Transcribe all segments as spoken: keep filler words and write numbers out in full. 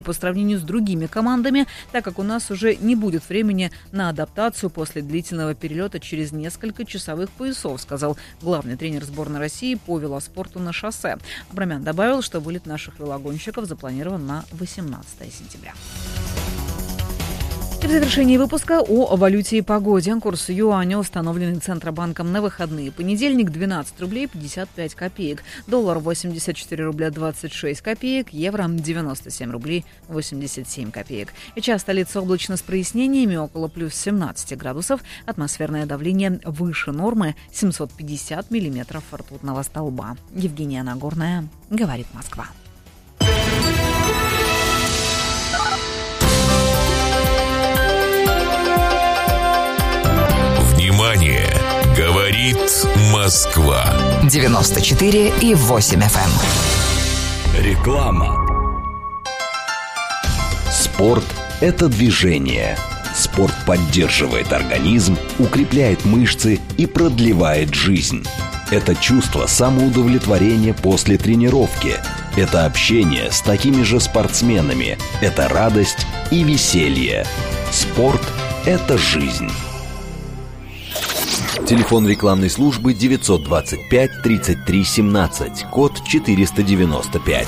по сравнению с другими командами, так как у нас уже не будет времени на адаптацию после длительного перелета через несколько часовых поясов, сказал главный тренер сборной России по велоспорту на шоссе. Абрамян добавил, что вылет наших велогонщиков запланирован на восемнадцатое сентября. И в завершении выпуска о валюте и погоде. Курс юаня, установленный Центробанком на выходные. Понедельник двенадцать рублей пятьдесят пять копеек. Доллар восемьдесят четыре рубля двадцать шесть копеек. Евро девяносто семь рублей восемьдесят семь копеек. И час столица облачно с прояснениями, около плюс семнадцать градусов. Атмосферное давление выше нормы, семьсот пятьдесят миллиметров ртутного столба. Евгения Нагорная, говорит Москва. Внимание! Говорит Москва. девяносто четыре и восемь эф эм. Реклама. Спорт – это движение. Спорт поддерживает организм, укрепляет мышцы и продлевает жизнь. Это чувство самоудовлетворения после тренировки. Это общение с такими же спортсменами. Это радость и веселье. Спорт – это жизнь. Телефон рекламной службы девятьсот двадцать пять тридцать три семнадцать, код четыреста девяносто пять.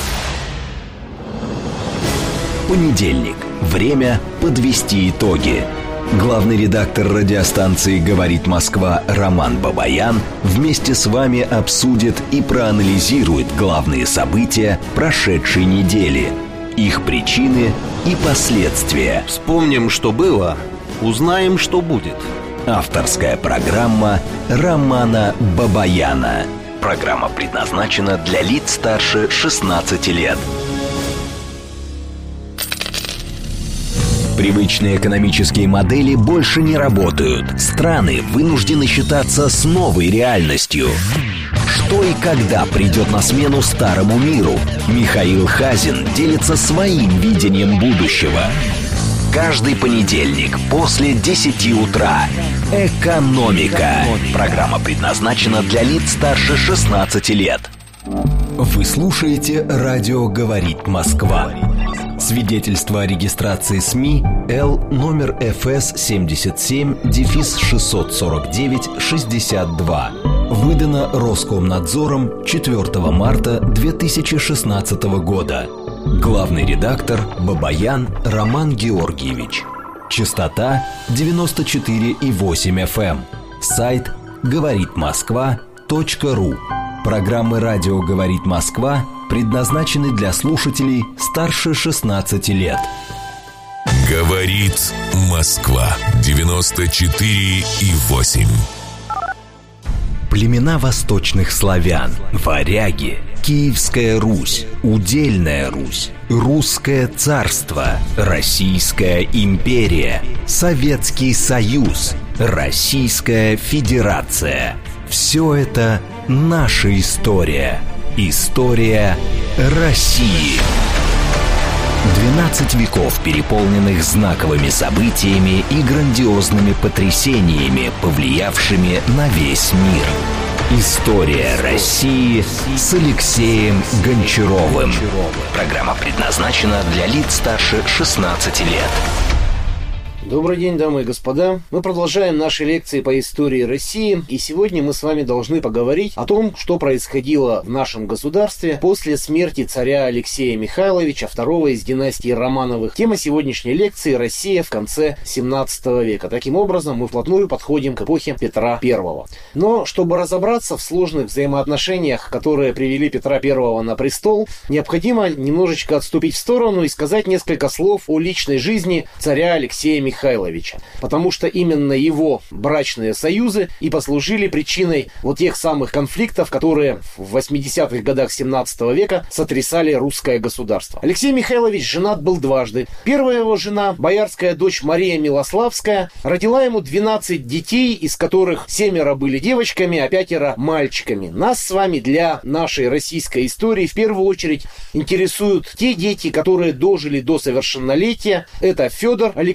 Понедельник. Время подвести итоги. Главный редактор радиостанции «Говорит Москва» Роман Бабаян вместе с вами обсудит и проанализирует главные события прошедшей недели, их причины и последствия. Вспомним, что было, узнаем, что будет. Авторская программа Романа Бабаяна. Программа предназначена для лиц старше шестнадцати лет. Привычные экономические модели больше не работают. Страны вынуждены считаться с новой реальностью. Что и когда придет на смену старому миру? Михаил Хазин делится своим видением будущего. Каждый понедельник после десяти утра. Экономика. Программа предназначена для лиц старше шестнадцати лет. Вы слушаете «Радио говорит Москва». Свидетельство о регистрации СМИ Л номер эф эс семьдесят семь шестьсот сорок девять шестьдесят два. Выдано Роскомнадзором четвёртого марта две тысячи шестнадцатого года. Главный редактор Бабаян Роман Георгиевич. Частота девяносто четыре и восемь эф эм. Сайт говорит москва точка ру. Программы «Радио говорит Москва» предназначены для слушателей старше шестнадцати лет. Говорит Москва. девяносто четыре и восемь. Племена восточных славян, варяги, Киевская Русь, Удельная Русь, Русское царство, Российская империя, Советский Союз, Российская Федерация. Все это наша история. История России. двенадцать веков, переполненных знаковыми событиями и грандиозными потрясениями, повлиявшими на весь мир. История России с Алексеем Гончаровым. Программа предназначена для лиц старше шестнадцати лет. Добрый день, дамы и господа. Мы продолжаем наши лекции по истории России, и сегодня мы с вами должны поговорить о том, что происходило в нашем государстве после смерти царя Алексея Михайловича, второго из династии Романовых. Тема сегодняшней лекции – Россия в конце семнадцатого века. Таким образом, мы вплотную подходим к эпохе Петра Первого. Но чтобы разобраться в сложных взаимоотношениях, которые привели Петра Первого на престол, необходимо немножечко отступить в сторону и сказать несколько слов о личной жизни царя Алексея Михайловича. Михайловича, потому что именно его брачные союзы и послужили причиной вот тех самых конфликтов, которые в восьмидесятых годах семнадцатого века сотрясали русское государство. Алексей Михайлович женат был дважды. Первая его жена, боярская дочь Мария Милославская, родила ему двенадцать детей, из которых семеро были девочками, а пятеро мальчиками. Нас с вами для нашей российской истории в первую очередь интересуют те дети, которые дожили до совершеннолетия. Это Федор Алексеевич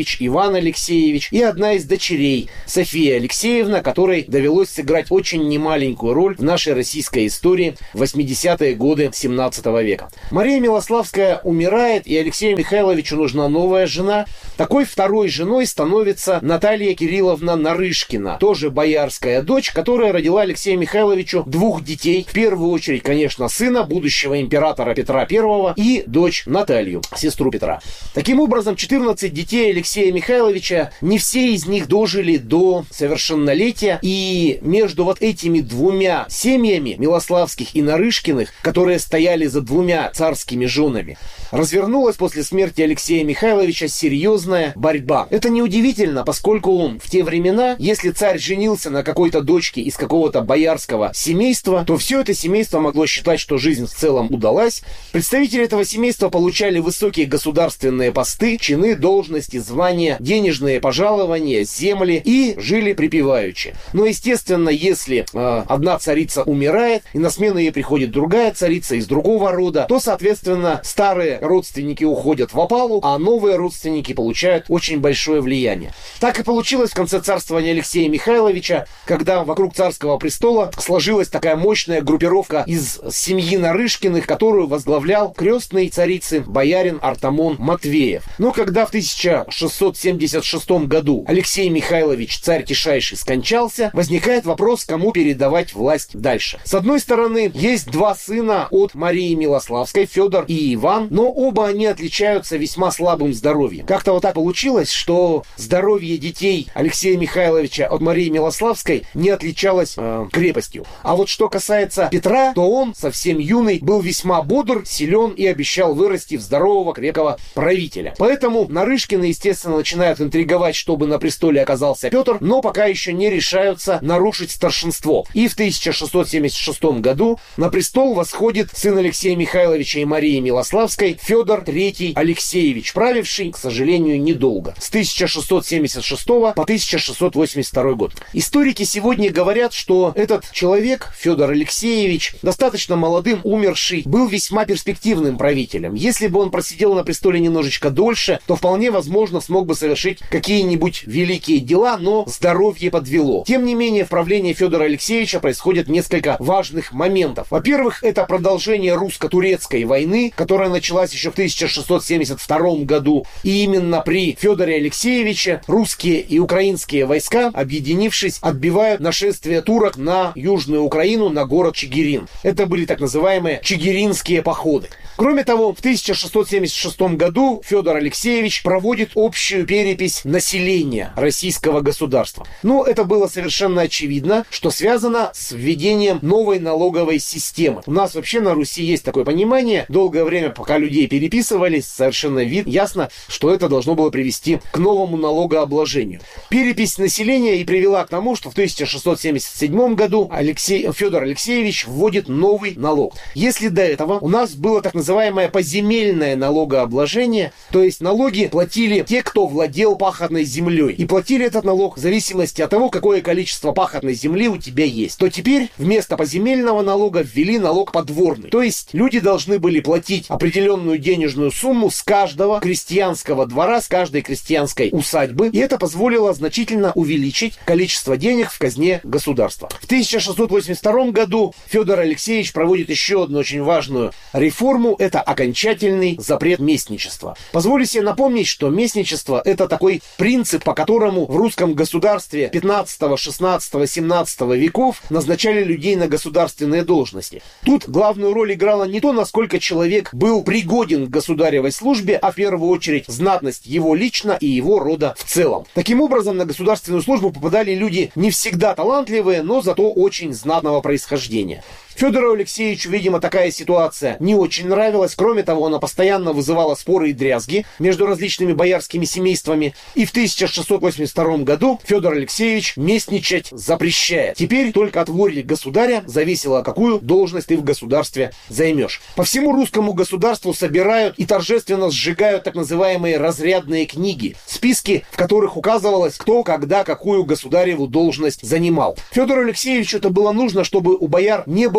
Алексеевич, Иван Алексеевич и одна из дочерей, София Алексеевна, которой довелось сыграть очень немаленькую роль в нашей российской истории в восьмидесятые годы семнадцатого века. Мария Милославская умирает, и Алексею Михайловичу нужна новая жена. Такой второй женой становится Наталья Кирилловна Нарышкина, тоже боярская дочь, которая родила Алексею Михайловичу двух детей. В первую очередь, конечно, сына, будущего императора Петра Первого, и дочь Наталью, сестру Петра. Таким образом, четырнадцать детей Алексея Михайловича, не все из них дожили до совершеннолетия, и между вот этими двумя семьями, Милославских и Нарышкиных, которые стояли за двумя царскими женами, развернулась после смерти Алексея Михайловича серьезная борьба. Это неудивительно, поскольку в те времена, если царь женился на какой-то дочке из какого-то боярского семейства, то все это семейство могло считать, что жизнь в целом удалась. Представители этого семейства получали высокие государственные посты, чины, должности, звания, денежные пожалования, земли и жили припеваючи. Но, естественно, если э, одна царица умирает, и на смену ей приходит другая царица из другого рода, то, соответственно, старые родственники уходят в опалу, а новые родственники получают очень большое влияние. Так и получилось в конце царствования Алексея Михайловича, когда вокруг царского престола сложилась такая мощная группировка из семьи Нарышкиных, которую возглавлял крестный царицы боярин Артамон Матвеев. Но когда в тысяча шестьсот семьдесят шестом году Алексей Михайлович, царь Тишайший, скончался, возникает вопрос, кому передавать власть дальше. С одной стороны, есть два сына от Марии Милославской, Федор и Иван, но оба они отличаются весьма слабым здоровьем. Как-то вот так получилось, что здоровье детей Алексея Михайловича от Марии Милославской не отличалось э, крепостью. А вот что касается Петра, то он, совсем юный, был весьма бодр, силен и обещал вырасти в здорового, крепкого правителя. Поэтому Нарышкины, естественно, начинают интриговать, чтобы на престоле оказался Петр, но пока еще не решаются нарушить старшинство. И в тысяча шестьсот семьдесят шестом году на престол восходит сын Алексея Михайловича и Марии Милославской, Федор третий Алексеевич, правивший, к сожалению, недолго, с тысяча шестьсот семьдесят шестого по тысяча шестьсот восемьдесят второй год. Историки сегодня говорят, что этот человек, Федор Алексеевич, достаточно молодым умерший, был весьма перспективным правителем. Если бы он просидел на престоле немножечко дольше, то вполне возможно смог бы совершить какие-нибудь великие дела, но здоровье подвело. Тем не менее, в правлении Федора Алексеевича происходит несколько важных моментов. Во-первых, это продолжение русско-турецкой войны, которая началась еще в тысяча шестьсот семьдесят втором году. И именно при Федоре Алексеевиче русские и украинские войска, объединившись, отбивают нашествие турок на Южную Украину, на город Чигирин. Это были так называемые чигиринские походы. Кроме того, в тысяча шестьсот семьдесят шестом году Федор Алексеевич проводит общую перепись населения российского государства. Ну, это было совершенно очевидно, что связано с введением новой налоговой системы. У нас вообще на Руси есть такое понимание. Долгое время, пока людей переписывались, совершенно вид, ясно, что это должно было привести к новому налогообложению. Перепись населения и привела к тому, что в тысяча шестьсот семьдесят седьмом году Алексей, Федор Алексеевич вводит новый налог. Если до этого у нас было так называемое поземельное налогообложение, то есть налоги платили те, кто владел пахотной землей, и платили этот налог в зависимости от того, какое количество пахотной земли у тебя есть, то теперь вместо поземельного налога ввели налог подворный. То есть люди должны были платить определенную денежную сумму с каждого крестьянского двора, с каждой крестьянской усадьбы, и это позволило значительно увеличить количество денег в казне государства. В тысяча шестьсот восемьдесят втором году Федор Алексеевич проводит еще одну очень важную реформу. Это окончательный запрет местничества. Позволю себе напомнить, что местничество — это такой принцип, по которому в русском государстве пятнадцатого, шестнадцатого, семнадцатого веков назначали людей на государственные должности. Тут главную роль играло не то, насколько человек был пригоден к государевой службе, а в первую очередь знатность его лично и его рода в целом. Таким образом, на государственную службу попадали люди не всегда талантливые, но зато очень знатного происхождения. Федору Алексеевичу, видимо, такая ситуация не очень нравилась. Кроме того, она постоянно вызывала споры и дрязги между различными боярскими семействами. И в тысяча шестьсот восемьдесят втором году Федор Алексеевич местничать запрещает. Теперь только от воли государя зависело, какую должность ты в государстве займешь. По всему русскому государству собирают и торжественно сжигают так называемые разрядные книги, списки, в которых указывалось, кто, когда, какую государеву должность занимал. Федору Алексеевичу это было нужно, чтобы у бояр не было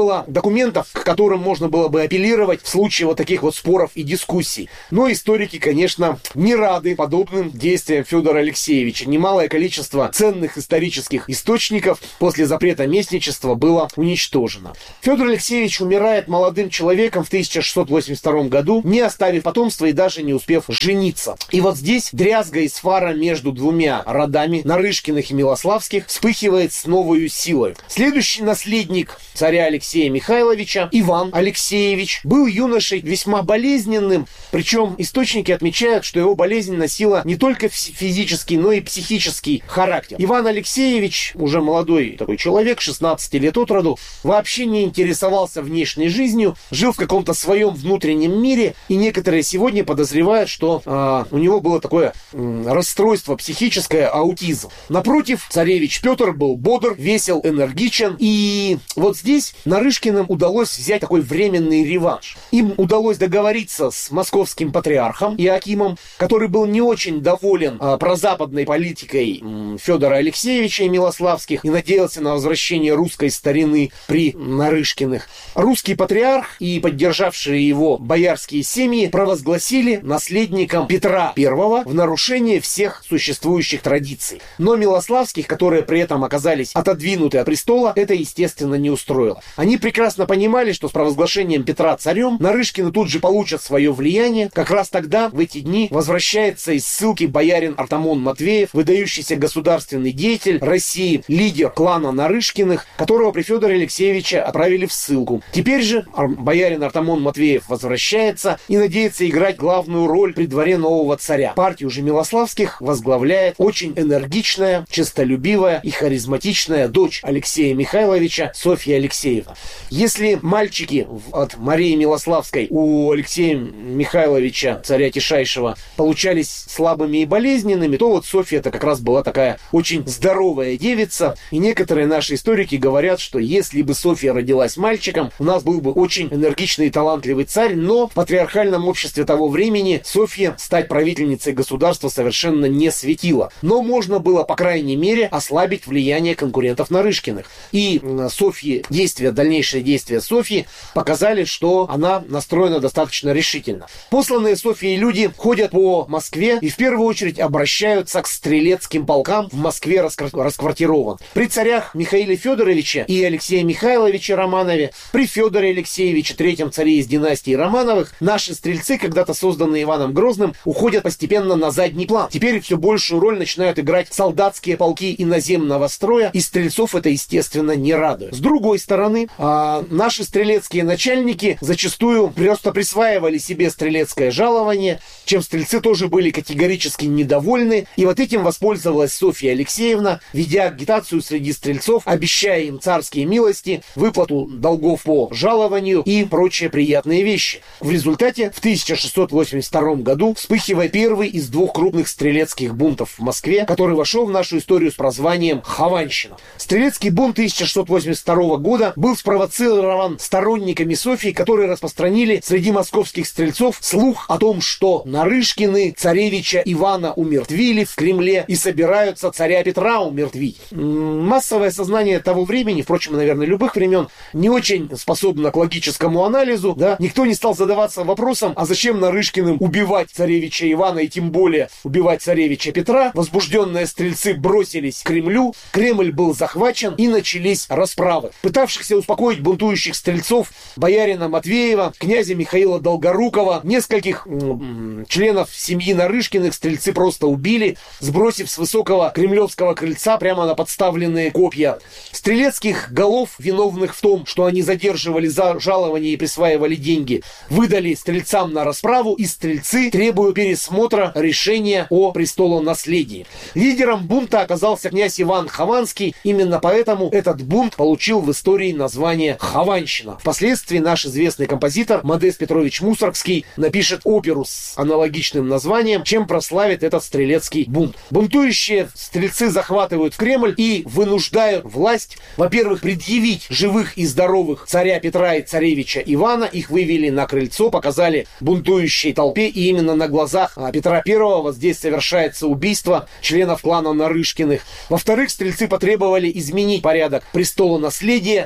было документов, к которым можно было бы апеллировать в случае вот таких вот споров и дискуссий. Но историки, конечно, не рады подобным действиям Федора Алексеевича. Немалое количество ценных исторических источников после запрета местничества было уничтожено. Федор Алексеевич умирает молодым человеком в тысяча шестьсот восемьдесят втором году, не оставив потомства и даже не успев жениться. И вот здесь дрязга и свара между двумя родами, Нарышкиных и Милославских, вспыхивает с новой силой. Следующий наследник царя Алексея Михайловича, Иван Алексеевич, был юношей весьма болезненным, причем источники отмечают, что его болезнь носила не только физический, но и психический характер. Иван Алексеевич, уже молодой такой человек, шестнадцати лет от роду, вообще не интересовался внешней жизнью, жил в каком-то своем внутреннем мире, и некоторые сегодня подозревают, что э, у него было такое э, расстройство психическое, аутизм. Напротив, царевич Петр был бодр, весел, энергичен, и вот здесь Нарышкиным удалось взять такой временный реванш. Им удалось договориться с московским патриархом Иоакимом, который был не очень доволен э, прозападной политикой э, Федора Алексеевича и Милославских и надеялся на возвращение русской старины при Нарышкиных. Русский патриарх и поддержавшие его боярские семьи провозгласили наследником Петра Первого в нарушение всех существующих традиций. Но Милославских, которые при этом оказались отодвинуты от престола, это, естественно, не устроило. Они прекрасно понимали, что с провозглашением Петра царем Нарышкины тут же получат свое влияние. Как раз тогда, в эти дни, возвращается из ссылки боярин Артамон Матвеев, выдающийся государственный деятель России, лидер клана Нарышкиных, которого при Федоре Алексеевиче отправили в ссылку. Теперь же боярин Артамон Матвеев возвращается и надеется играть главную роль при дворе нового царя. Партию же Милославских возглавляет очень энергичная, честолюбивая и харизматичная дочь Алексея Михайловича Софья Алексеевна. Если мальчики от Марии Милославской у Алексея Михайловича, царя Тишайшего, получались слабыми и болезненными, то вот Софья это как раз была такая очень здоровая девица. И некоторые наши историки говорят, что если бы Софья родилась мальчиком, у нас был бы очень энергичный и талантливый царь, но в патриархальном обществе того времени Софья стать правительницей государства совершенно не светила. Но можно было, по крайней мере, ослабить влияние конкурентов Нарышкиных. И Софьи, действия, дальнейшие действия Софьи показали, что она настроена достаточно решительно. Посланные Софьей люди ходят по Москве и в первую очередь обращаются к стрелецким полкам в Москве расквартирован. При царях Михаиле Федоровиче и Алексее Михайловиче Романове, при Федоре Алексеевиче, третьем царе из династии Романовых, наши стрельцы, когда-то созданные Иваном Грозным, уходят постепенно на задний план. Теперь все большую роль начинают играть солдатские полки иноземного строя, и стрельцов это, естественно, не радует. С другой стороны, а, наши стрелецкие начальники зачастую просто присваивали себе стрелецкое жалование, чем стрельцы тоже были категорически недовольны, и вот этим воспользовалась Софья Алексеевна, ведя агитацию среди стрельцов, обещая им царские милости, выплату долгов по жалованию и прочие приятные вещи. В результате в тысяча шестьсот восемьдесят втором году вспыхивает первый из двух крупных стрелецких бунтов в Москве, который вошел в нашу историю с прозванием Хованщина. Стрелецкий бунт тысяча шестьсот восемьдесят второго года был спровоцирован сторонниками Софьи, которые распространили среди московских стрельцов слух о том, что Нарышкины царевича Ивана умертвили в Кремле и собираются царя Петра умертвить. Массовое сознание того времени, впрочем, наверное, любых времен, не очень способно к логическому анализу, да? Никто не стал задаваться вопросом, а зачем Нарышкиным убивать царевича Ивана и тем более убивать царевича Петра. Возбужденные стрельцы бросились к Кремлю, Кремль был захвачен и начались расправы. Пытавшихся успокоить бунтующих стрельцов боярина Матвеева, князя Михаила Долгорукова, нескольких м- членов семьи Нарышкиных стрельцы просто убили, сбросив с высокого кремлевского крыльца прямо на подставленные копья. Стрелецких голов, виновных в том, что они задерживали за жалование и присваивали деньги, выдали стрельцам на расправу, и стрельцы требуют пересмотра решения о престолонаследии. Лидером бунта оказался князь Иван Хованский, именно поэтому этот бунт получил в истории название Хованщина. Впоследствии наш известный композитор Модест Петрович Мусоргский напишет оперу с аналогичным названием, чем прославит этот стрелецкий бунт. Бунтующие стрельцы захватывают Кремль и вынуждают власть, во-первых, предъявить живых и здоровых царя Петра и царевича Ивана. Их вывели на крыльцо, показали бунтующей толпе, и именно на глазах Петра Первого вот здесь совершается убийство членов клана Нарышкиных. Во-вторых, стрельцы потребовали изменить порядок престолонаследия и выдвинуть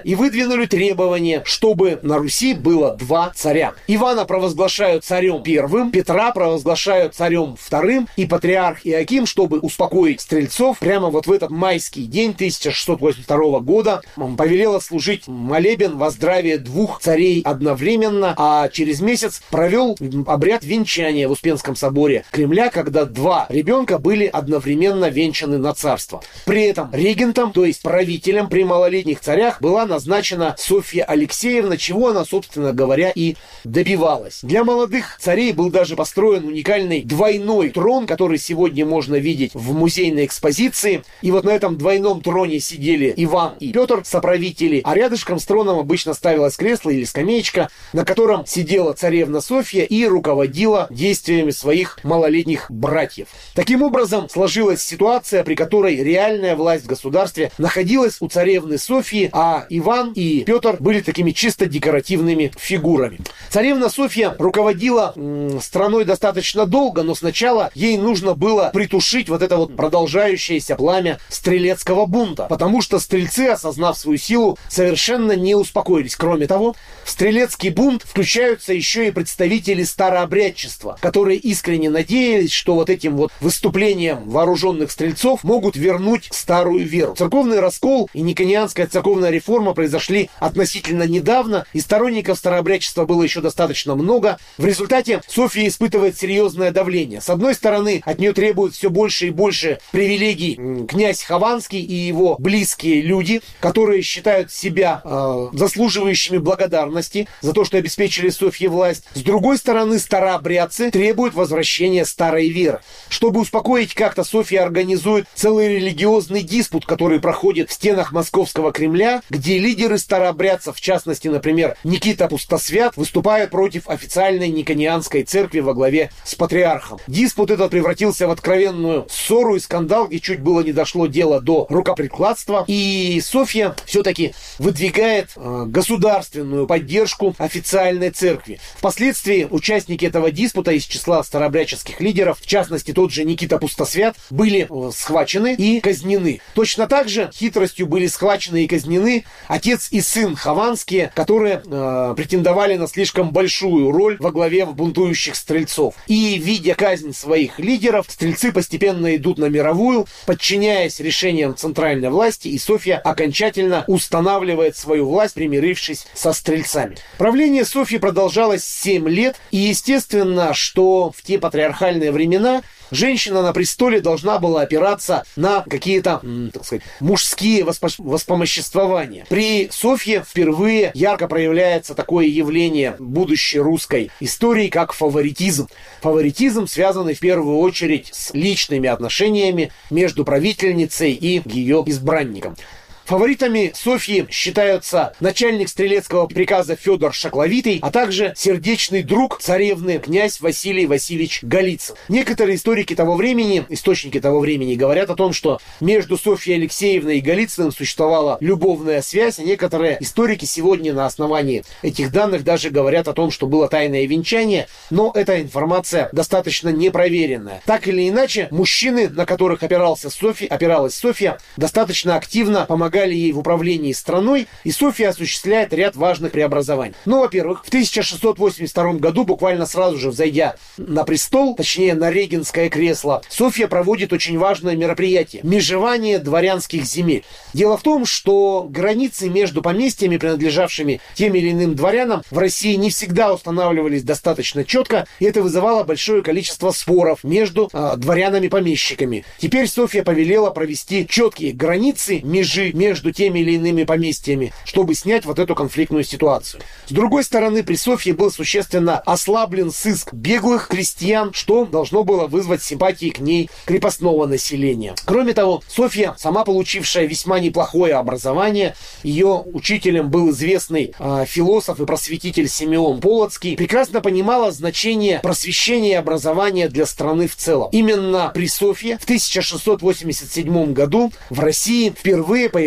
выдвинули требование, чтобы на Руси было два царя. Ивана провозглашают царем первым, Петра провозглашают царем вторым, и патриарх Иоаким, чтобы успокоить стрельцов, прямо вот в этот майский день тысяча шестьсот восемьдесят второго года повелел служить молебен во здравие двух царей одновременно, а через месяц провел обряд венчания в Успенском соборе Кремля, когда два ребенка были одновременно венчаны на царство. При этом регентом, то есть правителем при малолетних царях, была назначена Софья Алексеевна, чего она, собственно говоря, и добивалась. Для молодых царей был даже построен уникальный двойной трон, который сегодня можно видеть в музейной экспозиции. И вот на этом двойном троне сидели Иван и Петр, соправители, а рядышком с троном обычно ставилось кресло или скамеечка, на котором сидела царевна Софья и руководила действиями своих малолетних братьев. Таким образом, сложилась ситуация, при которой реальная власть в государстве находилась у царевны Софьи, а Иван и Петр были такими чисто декоративными фигурами. Царевна Софья руководила м, страной достаточно долго, но сначала ей нужно было притушить вот это вот продолжающееся пламя стрелецкого бунта, потому что стрельцы, осознав свою силу, совершенно не успокоились. Кроме того, в стрелецкий бунт включаются еще и представители старообрядчества, которые искренне надеялись, что вот этим вот выступлением вооруженных стрельцов могут вернуть старую веру. Церковный раскол и никонианская церковная реформа произошли относительно недавно, и сторонников старообрядчества было еще достаточно много. В результате Софья испытывает серьезное давление. С одной стороны, от нее требуют все больше и больше привилегий князь Хованский и его близкие люди, которые считают себя э, заслуживающими благодарности за то, что обеспечили Софье власть. С другой стороны, старообрядцы требуют возвращения старой веры. Чтобы успокоить как-то, Софья организует целый религиозный диспут, который проходит в стенах Московского Кремля, где лидеры старообрядцев, в частности, например, Никита Пустосвят, выступают против официальной никонианской церкви во главе с патриархом. Диспут этот превратился в откровенную ссору и скандал, где чуть было не дошло дело до рукоприкладства. И Софья все-таки выдвигает э, государственную поддержку официальной церкви. Впоследствии участники этого диспута из числа старообрядческих лидеров, в частности тот же Никита Пустосвят, были э, схвачены и казнены. Точно так же хитростью были схвачены и казнены отец и сын Хованские, которые э, претендовали на слишком большую роль во главе бунтующих стрельцов. И, видя казнь своих лидеров, стрельцы постепенно идут на мировую, подчиняясь решениям центральной власти, и Софья окончательно устанавливает свою власть, примирившись со стрельцами. Правление Софьи продолжалось семь лет, и естественно, что в те патриархальные времена женщина на престоле должна была опираться на какие-то, так сказать, мужские воспо- воспомоществования. При Софье впервые ярко проявляется такое явление будущей русской истории, как фаворитизм. Фаворитизм, связанный в первую очередь с личными отношениями между правительницей и ее избранником. Фаворитами Софьи считаются начальник стрелецкого приказа Федор Шакловитый, а также сердечный друг царевны князь Василий Васильевич Голицын. Некоторые историки того времени, источники того времени говорят о том, что между Софьей Алексеевной и Голицыным существовала любовная связь, а некоторые историки сегодня на основании этих данных даже говорят о том, что было тайное венчание, но эта информация достаточно непроверенная. Так или иначе, мужчины, на которых опирался Софья, опиралась Софья, достаточно активно помогали ей в управлении страной, и Софья осуществляет ряд важных преобразований. Ну, во-первых, в тысяча шестьсот восемьдесят втором году, буквально сразу же взойдя на престол, точнее на регентское кресло, Софья проводит очень важное мероприятие – межевание дворянских земель. Дело в том, что границы между поместьями, принадлежавшими тем или иным дворянам, в России не всегда устанавливались достаточно четко, и это вызывало большое количество споров между э, дворянами-помещиками. Теперь Софья повелела провести четкие границы, межи между теми или иными поместьями, чтобы снять вот эту конфликтную ситуацию. С другой стороны, при Софье был существенно ослаблен сыск беглых крестьян, что должно было вызвать симпатии к ней крепостного населения. Кроме того, Софья, сама получившая весьма неплохое образование, ее учителем был известный э, философ и просветитель Симеон Полоцкий, прекрасно понимала значение просвещения и образования для страны в целом. Именно при Софье в тысяча шестьсот восемьдесят седьмом году в России впервые появилась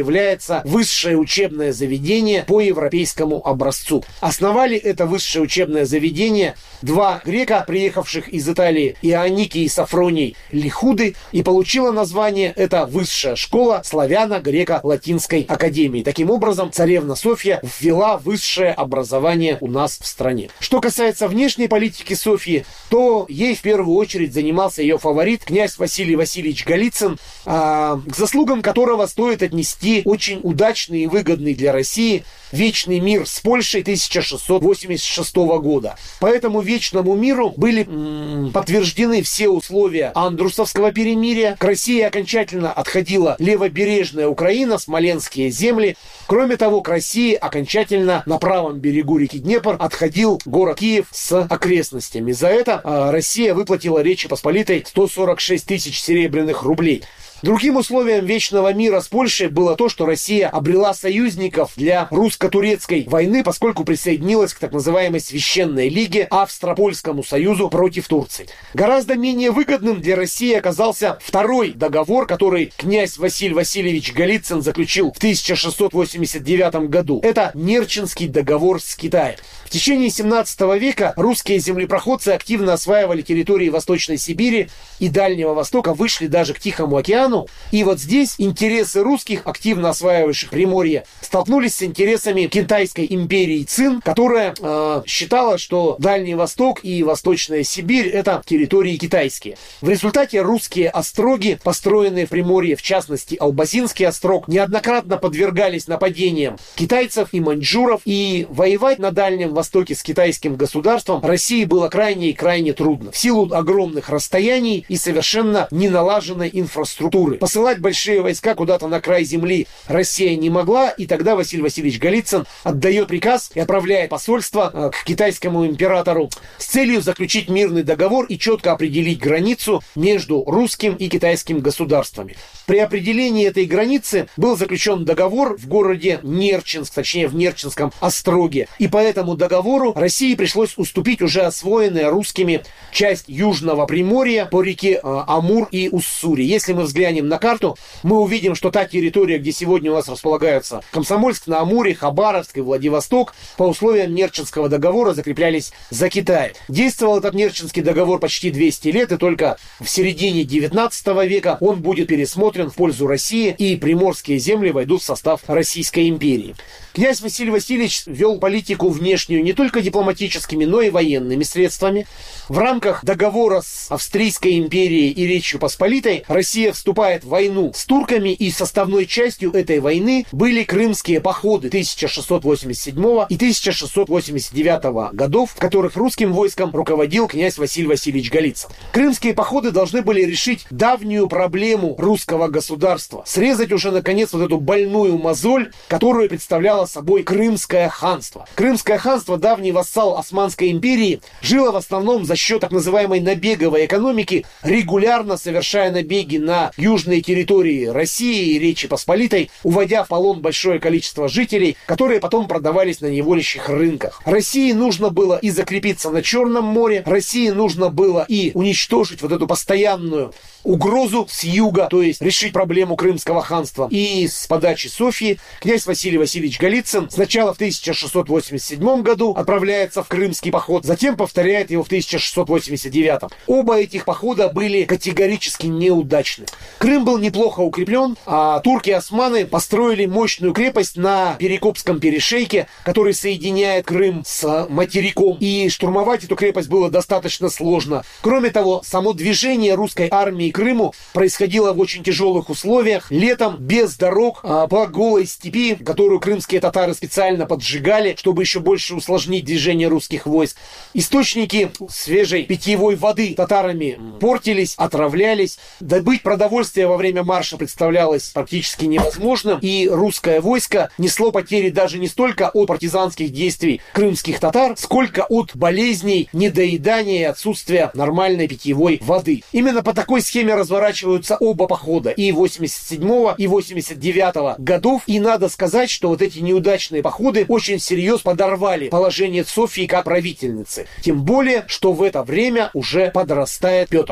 является высшее учебное заведение по европейскому образцу. Основали это высшее учебное заведение два грека, приехавших из Италии, Ионикий и Сафроний Лихуды, и получила название это Высшая школа славяно-греко-латинской академии. Таким образом, царевна Софья ввела высшее образование у нас в стране. Что касается внешней политики Софьи, то ей в первую очередь занимался ее фаворит, князь Василий Васильевич Голицын, а, к заслугам которого стоит отнести очень удачный и выгодный для России вечный мир с Польшей тысяча шестьсот восемьдесят шестого года. По этому вечному миру были м- подтверждены все условия Андрусовского перемирия. К России окончательно отходила левобережная Украина, смоленские земли. Кроме того, к России окончательно на правом берегу реки Днепр отходил город Киев с окрестностями. За это э, Россия выплатила Речи Посполитой сто сорок шесть тысяч серебряных рублей. Другим условием вечного мира с Польшей было то, что Россия обрела союзников для русско-турецкой войны, поскольку присоединилась к так называемой Священной Лиге, Австро-Польскому союзу против Турции. Гораздо менее выгодным для России оказался второй договор, который князь Василий Васильевич Голицын заключил в тысяча шестьсот восемьдесят девятом году. Это Нерчинский договор с Китаем. В течение семнадцатого века русские землепроходцы активно осваивали территории Восточной Сибири и Дальнего Востока, вышли даже к Тихому океану. И вот здесь интересы русских, активно осваивающих Приморье, столкнулись с интересами Китайской империи Цин, которая э, считала, что Дальний Восток и Восточная Сибирь — это территории китайские. В результате русские остроги, построенные в Приморье, в частности Албазинский острог, неоднократно подвергались нападениям китайцев и маньчжуров, и воевать на Дальнем Востоке с китайским государством России было крайне и крайне трудно в силу огромных расстояний и совершенно неналаженной инфраструктуры. Посылать большие войска куда-то на край земли Россия не могла, и тогда Василий Васильевич Голицын отдает приказ и отправляет посольство к китайскому императору с целью заключить мирный договор и четко определить границу между русским и китайским государствами. При определении этой границы был заключен договор в городе Нерчинск, точнее в Нерчинском остроге, и по этому договору России пришлось уступить уже освоенные русскими часть Южного Приморья по реке Амур и Уссури. Если мы взглянем на карту, мы увидим, что та территория, где сегодня у нас располагаются Комсомольск на Амуре, Хабаровск и Владивосток, по условиям Нерчинского договора закреплялись за Китай. Действовал этот Нерчинский договор почти двести лет, и только в середине девятнадцатого века он будет пересмотрен в пользу России, и приморские земли войдут в состав Российской империи. Князь Василий Васильевич вел политику внешнюю не только дипломатическими, но и военными средствами. В рамках договора с Австрийской империей и Речью Посполитой Россия вступает в войну с турками, и составной частью этой войны были крымские походы тысяча шестьсот восемьдесят седьмого и тысяча шестьсот восемьдесят девятого годов, в которых русским войском руководил князь Василий Васильевич Голицын. Крымские походы должны были решить давнюю проблему русского государства, срезать уже наконец вот эту больную мозоль, которую представляло собой Крымское ханство. Крымское ханство, давний вассал Османской империи, жило в основном за счет так называемой набеговой экономики, регулярно совершая набеги на южные территории России и Речи Посполитой, уводя в полон большое количество жителей, которые потом продавались на неволящих рынках. России нужно было и закрепиться на Черном море, России нужно было и уничтожить вот эту постоянную угрозу с юга, то есть решить проблему Крымского ханства. И с подачи Софьи князь Василий Васильевич Голицын сначала в тысяча шестьсот восемьдесят седьмом году отправляется в Крымский поход, затем повторяет его в тысяча шестьсот восемьдесят девятом. Оба этих похода были категорически неудачны. Крым был неплохо укреплен, а турки и османы построили мощную крепость на Перекопском перешейке, который соединяет Крым с материком, и штурмовать эту крепость было достаточно сложно. Кроме того, само движение русской армии к Крыму происходило в очень тяжелых условиях, летом без дорог, а по голой степи, которую крымские татары специально поджигали, чтобы еще больше усложнить движение русских войск. Источники свежей питьевой воды татарами портились, отравлялись. Добыть продовольствие во время марша представлялось практически невозможным, и русское войско несло потери даже не столько от партизанских действий крымских татар, сколько от болезней, недоедания и отсутствия нормальной питьевой воды. Именно по такой схеме разворачиваются оба похода, и восемьдесят седьмого и восемьдесят девятого годов, и надо сказать, что вот эти неудачные походы очень всерьез подорвали положение Софьи как правительницы. Тем более, что в это время уже подрастает Петр.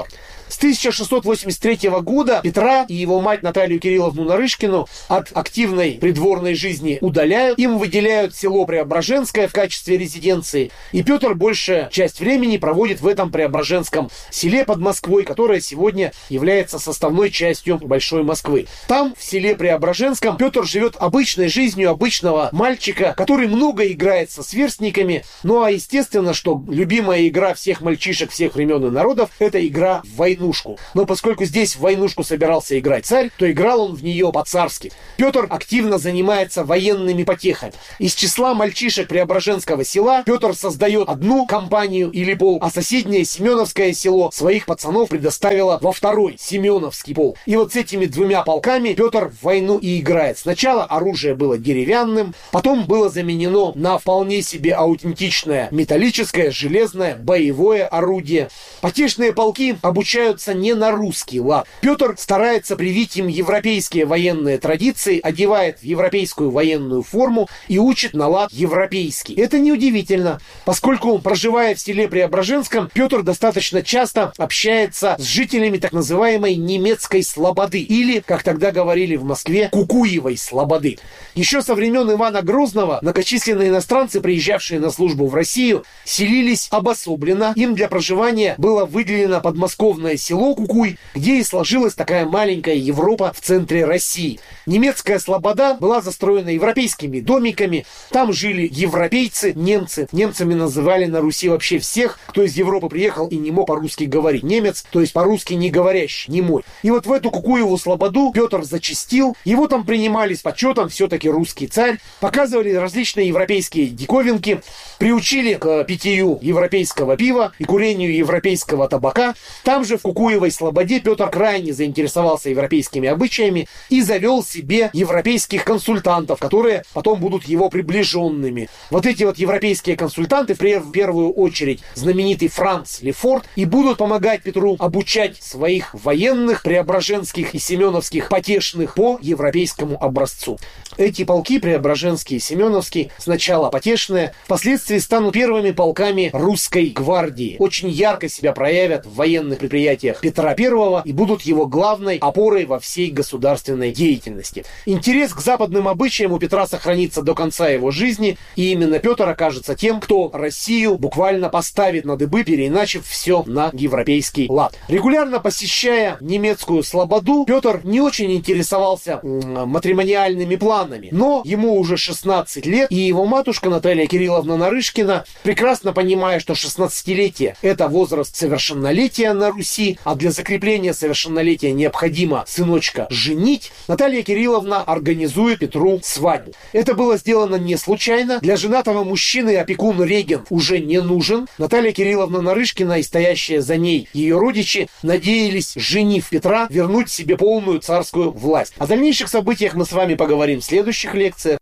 С тысяча шестьсот восемьдесят третьего года Петра и его мать Наталью Кирилловну Нарышкину от активной придворной жизни удаляют. Им выделяют село Преображенское в качестве резиденции. И Петр большая часть времени проводит в этом Преображенском селе под Москвой, которое сегодня является составной частью Большой Москвы. Там, в селе Преображенском, Петр живет обычной жизнью обычного мальчика, который много играет со сверстниками. Ну а естественно, что любимая игра всех мальчишек всех времен и народов – это игра в войнушку. Но поскольку здесь в войнушку собирался играть царь, то играл он в нее по-царски. Петр активно занимается военными потехами. Из числа мальчишек Преображенского села Петр создает одну компанию или полк, а соседнее Семеновское село своих пацанов предоставило во второй Семеновский полк. И вот с этими двумя полками Петр в войну и играет. Сначала оружие было деревянным, потом было заменено на вполне себе аутентичное металлическое, железное, боевое орудие. Потешные полки обучаются не на русский лад. Петр старается привить им европейские военные традиции, одевает в европейскую военную форму и учит на лад европейский. Это неудивительно, поскольку, проживая в селе Преображенском, Петр достаточно часто общается с жителями так называемой немецкой слободы, или, как тогда говорили в Москве, Кукуевой слободы. Еще со времен Ивана Грозного многочисленные иностранцы, приезжавшие на службу в Россию, селились обособленно. Им для проживания было выделено подмосковное село Кукуй, где и сложилась такая маленькая Европа в центре России. Немецкая слобода была застроена европейскими домиками. Там жили европейцы, немцы. Немцами называли на Руси вообще всех, кто из Европы приехал и не мог по-русски говорить. Немец, то есть по-русски не говорящий, немой. И вот в эту Кукуеву слободу Петр зачастил. Его там принимали с почетом, все-таки русский царь. Показывали различные европейские диковинки. Приучили к питью европейского пива и курению европейского табака. Там же в Кукуевой слободе Петр крайне заинтересовался европейскими обычаями и завел себе европейских консультантов, которые потом будут его приближенными. Вот эти вот европейские консультанты, в первую очередь знаменитый Франц Лефорт, и будут помогать Петру обучать своих военных, преображенских и семеновских потешных по европейскому образцу. Эти полки, Преображенский и Семеновский, сначала потешные, впоследствии станут первыми полками русской гвардии. Очень ярко себя проявят в военных предприятиях Петра Первого и будут его главной опорой во всей государственной деятельности. Интерес к западным обычаям у Петра сохранится до конца его жизни, и именно Петр окажется тем, кто Россию буквально поставит на дыбы, переиначив все на европейский лад. Регулярно посещая немецкую слободу, Петр не очень интересовался м- матримониальными планами, но ему уже шестнадцать лет, и его матушка Наталья Кирилловна Нарышкина, прекрасно понимая, что шестнадцатилетие – это возраст совершеннолетия на Руси, а для закрепления совершеннолетия необходимо сыночка женить, Наталья Кирилловна организует Петру свадьбу. Это было сделано не случайно. Для женатого мужчины опекун регент уже не нужен. Наталья Кирилловна Нарышкина и стоящие за ней ее родичи надеялись, женив Петра, вернуть себе полную царскую власть. О дальнейших событиях мы с вами поговорим в следующих лекциях.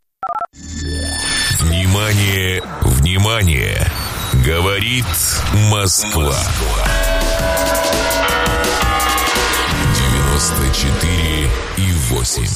Внимание, внимание! Говорит Москва. девяносто четыре и восемь.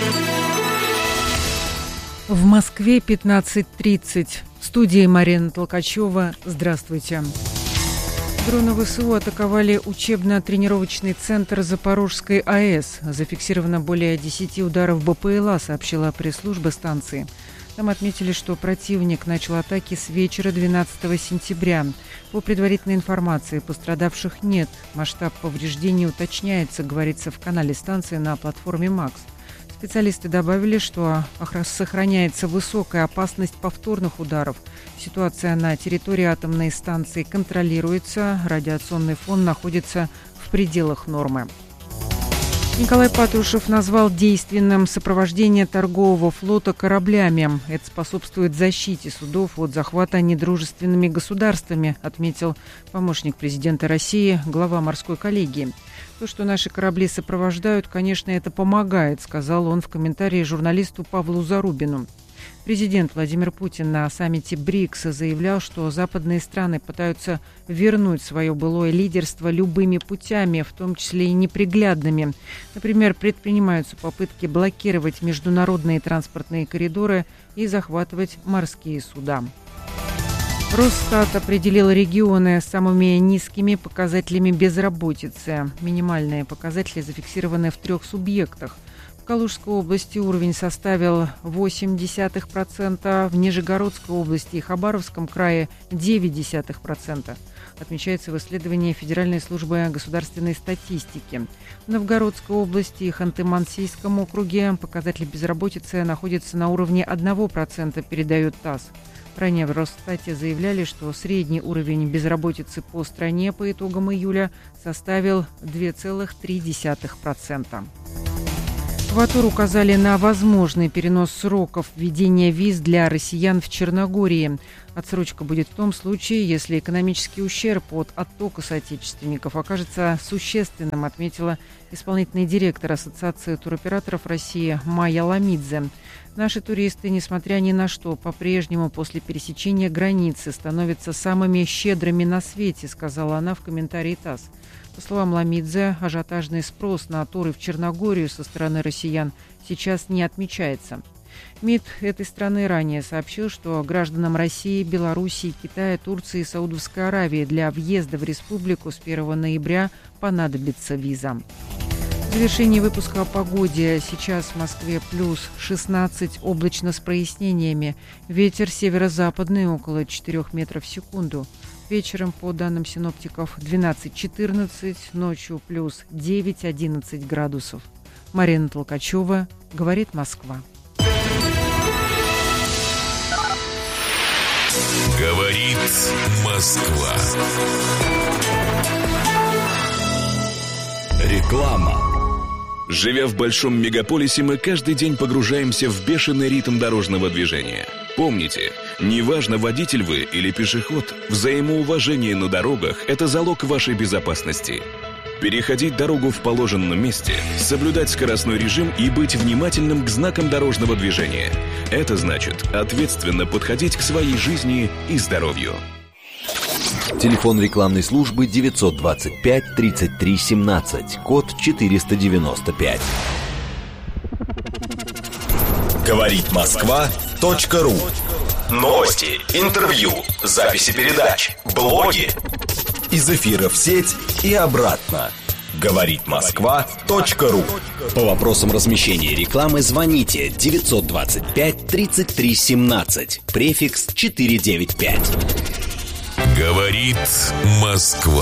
В Москве пятнадцать тридцать. В студии Марина Толкачева. Здравствуйте. Дроны ВСУ атаковали учебно-тренировочный центр Запорожской АЭС. Зафиксировано более десяти ударов БПЛА, сообщила пресс-служба станции. Там отметили, что противник начал атаки с вечера двенадцатого сентября. По предварительной информации, пострадавших нет. Масштаб повреждений уточняется, говорится в канале станции на платформе МАКС. Специалисты добавили, что сохраняется высокая опасность повторных ударов. Ситуация на территории атомной станции контролируется, радиационный фон находится в пределах нормы. Николай Патрушев назвал действенным сопровождение торгового флота кораблями. Это способствует защите судов от захвата недружественными государствами, отметил помощник президента России, глава морской коллегии. То, что наши корабли сопровождают, конечно, это помогает, сказал он в комментарии журналисту Павлу Зарубину. Президент Владимир Путин на саммите БРИКС заявлял, что западные страны пытаются вернуть свое былое лидерство любыми путями, в том числе и неприглядными. Например, предпринимаются попытки блокировать международные транспортные коридоры и захватывать морские суда. Росстат определил регионы с самыми низкими показателями безработицы. Минимальные показатели зафиксированы в трех субъектах. В Калужской области уровень составил восемь десятых процента, в Нижегородской области и Хабаровском крае девять десятых процента. Отмечается в исследовании Федеральной службы государственной статистики. В Новгородской области и Ханты-Мансийском округе показатель безработицы находится на уровне одного процента, передает ТАСС. Ранее в Росстате заявляли, что средний уровень безработицы по стране по итогам июля составил два целых три десятых процента. В АТОР указали на возможный перенос сроков введения виз для россиян в Черногории. Отсрочка будет в том случае, если экономический ущерб от оттока соотечественников окажется существенным, отметила исполнительный директор Ассоциации туроператоров России Майя Ламидзе. Наши туристы, несмотря ни на что, по-прежнему после пересечения границы становятся самыми щедрыми на свете, сказала она в комментарии ТАСС. По словам Ламидзе, ажиотажный спрос на туры в Черногорию со стороны россиян сейчас не отмечается. МИД этой страны ранее сообщил, что гражданам России, Белоруссии, Китая, Турции и Саудовской Аравии для въезда в республику с первого ноября понадобится виза. В завершении выпуска о погоде. Сейчас в Москве плюс шестнадцать, облачно с прояснениями. Ветер северо-западный около четырёх метров в секунду. Вечером, по данным синоптиков, двенадцать-четырнадцать, ночью плюс девять-одиннадцать градусов. Марина Толкачева, говорит Москва. Говорит Москва. Реклама. Живя в большом мегаполисе, мы каждый день погружаемся в бешеный ритм дорожного движения. Помните, неважно, водитель вы или пешеход, взаимоуважение на дорогах – это залог вашей безопасности. Переходить дорогу в положенном месте, соблюдать скоростной режим и быть внимательным к знакам дорожного движения – это значит ответственно подходить к своей жизни и здоровью. Телефон рекламной службы девятьсот двадцать пять тридцать три семнадцать, код четыреста девяносто пять. Говорит Москва точка ру. Новости, интервью, записи передач, блоги. Из эфира в сеть и обратно. Говорит Москва точка ру. По вопросам размещения рекламы звоните девятьсот двадцать пять тридцать три семнадцать, префикс четыреста девяносто пять. Говорит Москва.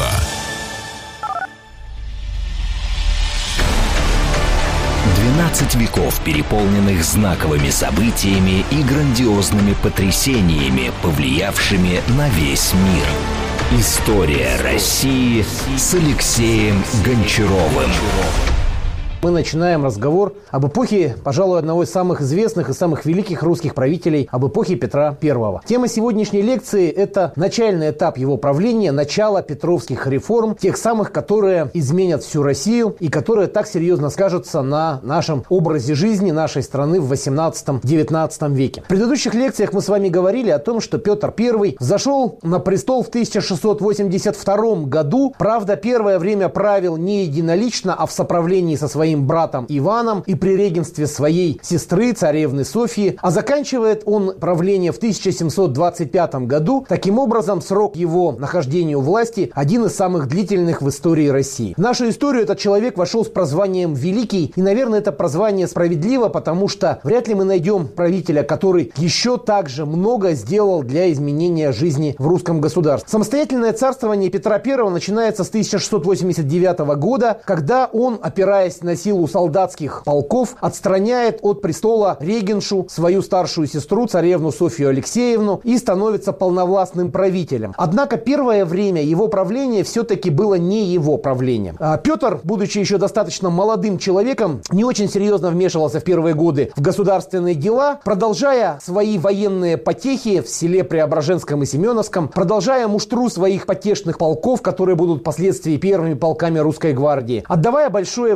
двенадцать веков, переполненных знаковыми событиями и грандиозными потрясениями, повлиявшими на весь мир. История России с Алексеем Гончаровым. Мы начинаем разговор об эпохе, пожалуй, одного из самых известных и самых великих русских правителей, об эпохе Петра Первого. Тема сегодняшней лекции – это начальный этап его правления, начало петровских реформ, тех самых, которые изменят всю Россию и которые так серьезно скажутся на нашем образе жизни нашей страны в восемнадцатом-девятнадцатом веке. В предыдущих лекциях мы с вами говорили о том, что Петр Первый взошел на престол в тысяча шестьсот восемьдесят втором году. Правда, первое время правил не единолично, а в соправлении со своим братом Иваном и при регенстве своей сестры, царевны Софьи, а заканчивает он правление в тысяча семьсот двадцать пятом году. Таким образом, срок его нахождения у власти один из самых длительных в истории России. В нашу историю этот человек вошел с прозванием «Великий», и, наверное, это прозвание справедливо, потому что вряд ли мы найдем правителя, который еще так же много сделал для изменения жизни в русском государстве. Самостоятельное царствование Петра Первого начинается с тысяча шестьсот восемьдесят девятого года, когда он, опираясь на силу солдатских полков, отстраняет от престола регеншу, свою старшую сестру, царевну Софью Алексеевну, и становится полновластным правителем. Однако первое время его правления все-таки было не его правлением. Петр, будучи еще достаточно молодым человеком, не очень серьезно вмешивался в первые годы в государственные дела, продолжая свои военные потехи в селе Преображенском и Семеновском, продолжая муштру своих потешных полков, которые будут впоследствии первыми полками русской гвардии, отдавая большое внимание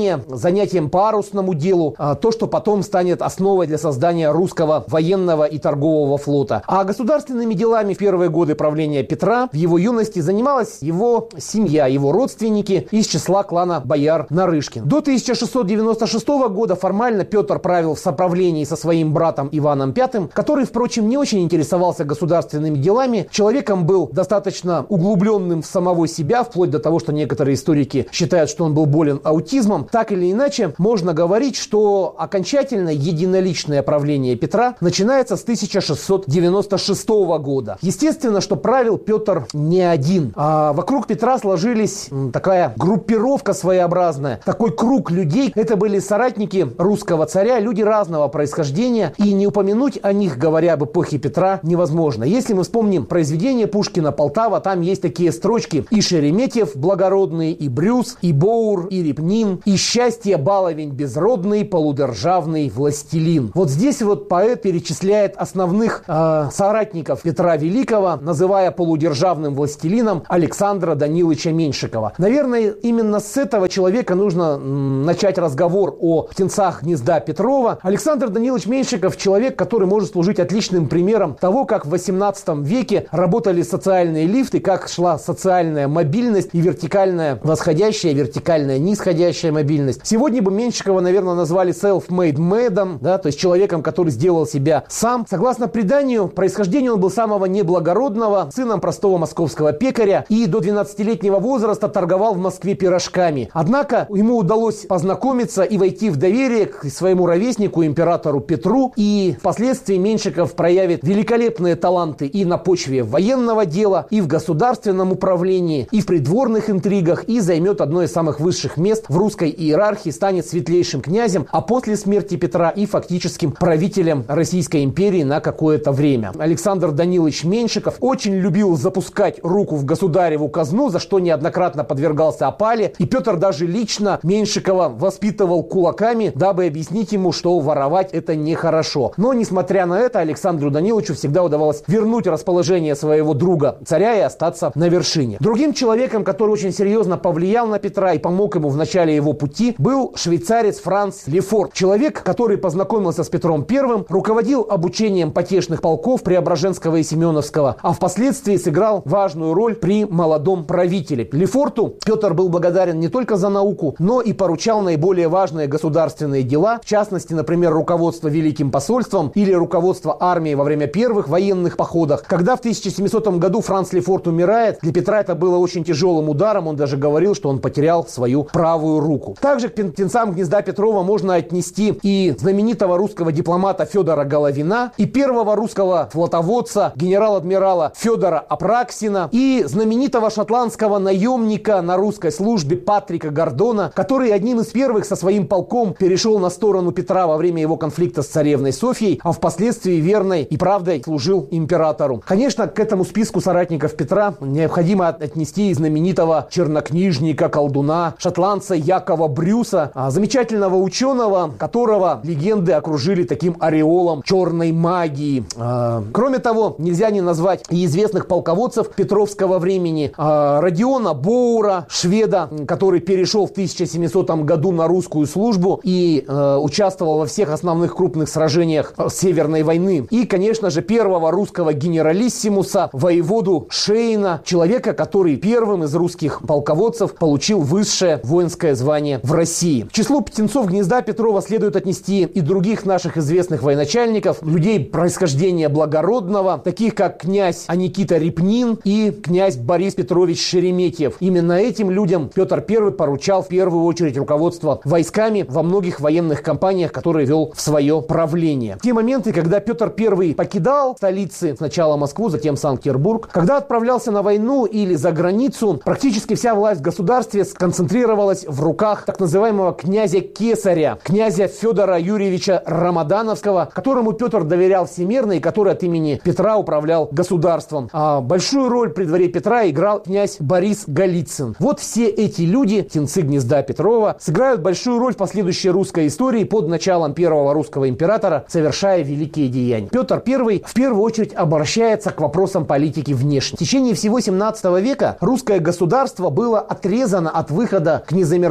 плавания, занятием по парусному делу, то, что потом станет основой для создания русского военного и торгового флота. А государственными делами в первые годы правления Петра в его юности занималась его семья, его родственники из числа клана бояр Нарышкин. До тысяча шестьсот девяносто шестого года формально Петр правил в соправлении со своим братом Иваном Пятым, который, впрочем, не очень интересовался государственными делами. Человеком был достаточно углубленным в самого себя, вплоть до того, что некоторые историки считают, что он был болен аутизмом. Так или иначе, можно говорить, что окончательно единоличное правление Петра начинается с тысяча шестьсот девяносто шестого года. Естественно, что правил Петр не один. А вокруг Петра сложились такая группировка своеобразная, такой круг людей. Это были соратники русского царя, люди разного происхождения, и не упомянуть о них, говоря об эпохе Петра, невозможно. Если мы вспомним произведение Пушкина «Полтава», там есть такие строчки: и Шереметьев благородный, и Брюс, и Боур, и Репнин, и счастье баловень безродный, полудержавный властелин. Вот здесь вот поэт перечисляет основных э, соратников Петра Великого, называя полудержавным властелином Александра Даниловича Меньшикова. Наверное, именно с этого человека нужно м, начать разговор о птенцах гнезда Петрова. Александр Данилович Меньшиков — человек, который может служить отличным примером того, как в восемнадцатом веке работали социальные лифты, как шла социальная мобильность и вертикальная восходящая, вертикальная нисходящая мобильность. Сегодня бы Меньшикова, наверное, назвали self-made man, да, то есть человеком, который сделал себя сам. Согласно преданию, происхождению он был самого неблагородного, сыном простого московского пекаря, и до двенадцатилетнего возраста торговал в Москве пирожками. Однако ему удалось познакомиться и войти в доверие к своему ровеснику, императору Петру, и впоследствии Меньшиков проявит великолепные таланты и на почве военного дела, и в государственном управлении, и в придворных интригах, и займет одно из самых высших мест в русской иерархии, станет светлейшим князем, а после смерти Петра и фактическим правителем Российской империи на какое-то время. Александр Данилович Меньшиков очень любил запускать руку в государеву казну, за что неоднократно подвергался опале, и Петр даже лично Меньшикова воспитывал кулаками, дабы объяснить ему, что воровать это нехорошо. Но, несмотря на это, Александру Даниловичу всегда удавалось вернуть расположение своего друга царя и остаться на вершине. Другим человеком, который очень серьезно повлиял на Петра и помог ему в начале его пути, был швейцарец Франц Лефорт. Человек, который познакомился с Петром Первым, руководил обучением потешных полков Преображенского и Семеновского, а впоследствии сыграл важную роль при молодом правителе. Лефорту Петр был благодарен не только за науку, но и поручал наиболее важные государственные дела, в частности, например, руководство Великим посольством или руководство армией во время первых военных походов. Когда в тысяча семисотом году Франц Лефорт умирает, для Петра это было очень тяжелым ударом, он даже говорил, что он потерял свою правую руку. Также к птенцам гнезда Петрова можно отнести и знаменитого русского дипломата Федора Головина, и первого русского флотоводца генерал-адмирала Федора Апраксина, и знаменитого шотландского наемника на русской службе Патрика Гордона, который одним из первых со своим полком перешел на сторону Петра во время его конфликта с царевной Софьей, а впоследствии верной и правдой служил императору. Конечно, к этому списку соратников Петра необходимо отнести и знаменитого чернокнижника, колдуна, шотландца Якова Брюса, замечательного ученого, которого легенды окружили таким ореолом черной магии. Кроме того, нельзя не назвать и известных полководцев петровского времени: Родиона Боура, шведа, который перешел в тысяча семисотом году на русскую службу и участвовал во всех основных крупных сражениях Северной войны. И, конечно же, первого русского генералиссимуса, воеводу Шейна, человека, который первым из русских полководцев получил высшее воинское звание в России. К числу птенцов гнезда Петрова следует отнести и других наших известных военачальников, людей происхождения благородного, таких как князь Аникита Репнин и князь Борис Петрович Шереметьев. Именно этим людям Петр Первый поручал в первую очередь руководство войсками во многих военных кампаниях, которые вел в свое правление. В те моменты, когда Петр Первый покидал столицы, сначала Москву, затем Санкт-Петербург, когда отправлялся на войну или за границу, практически вся власть в государстве сконцентрировалась в руках так называемого князя Кесаря, князя Федора Юрьевича Рамадановского, которому Петр доверял всемерно и который от имени Петра управлял государством. А большую роль при дворе Петра играл князь Борис Голицын. Вот все эти люди, птенцы гнезда Петрова, сыграют большую роль в последующей русской истории под началом первого русского императора, совершая великие деяния. Петр Первый в первую очередь обращается к вопросам политики внешней. В течение всего семнадцатого века русское государство было отрезано от выхода к незамерзающей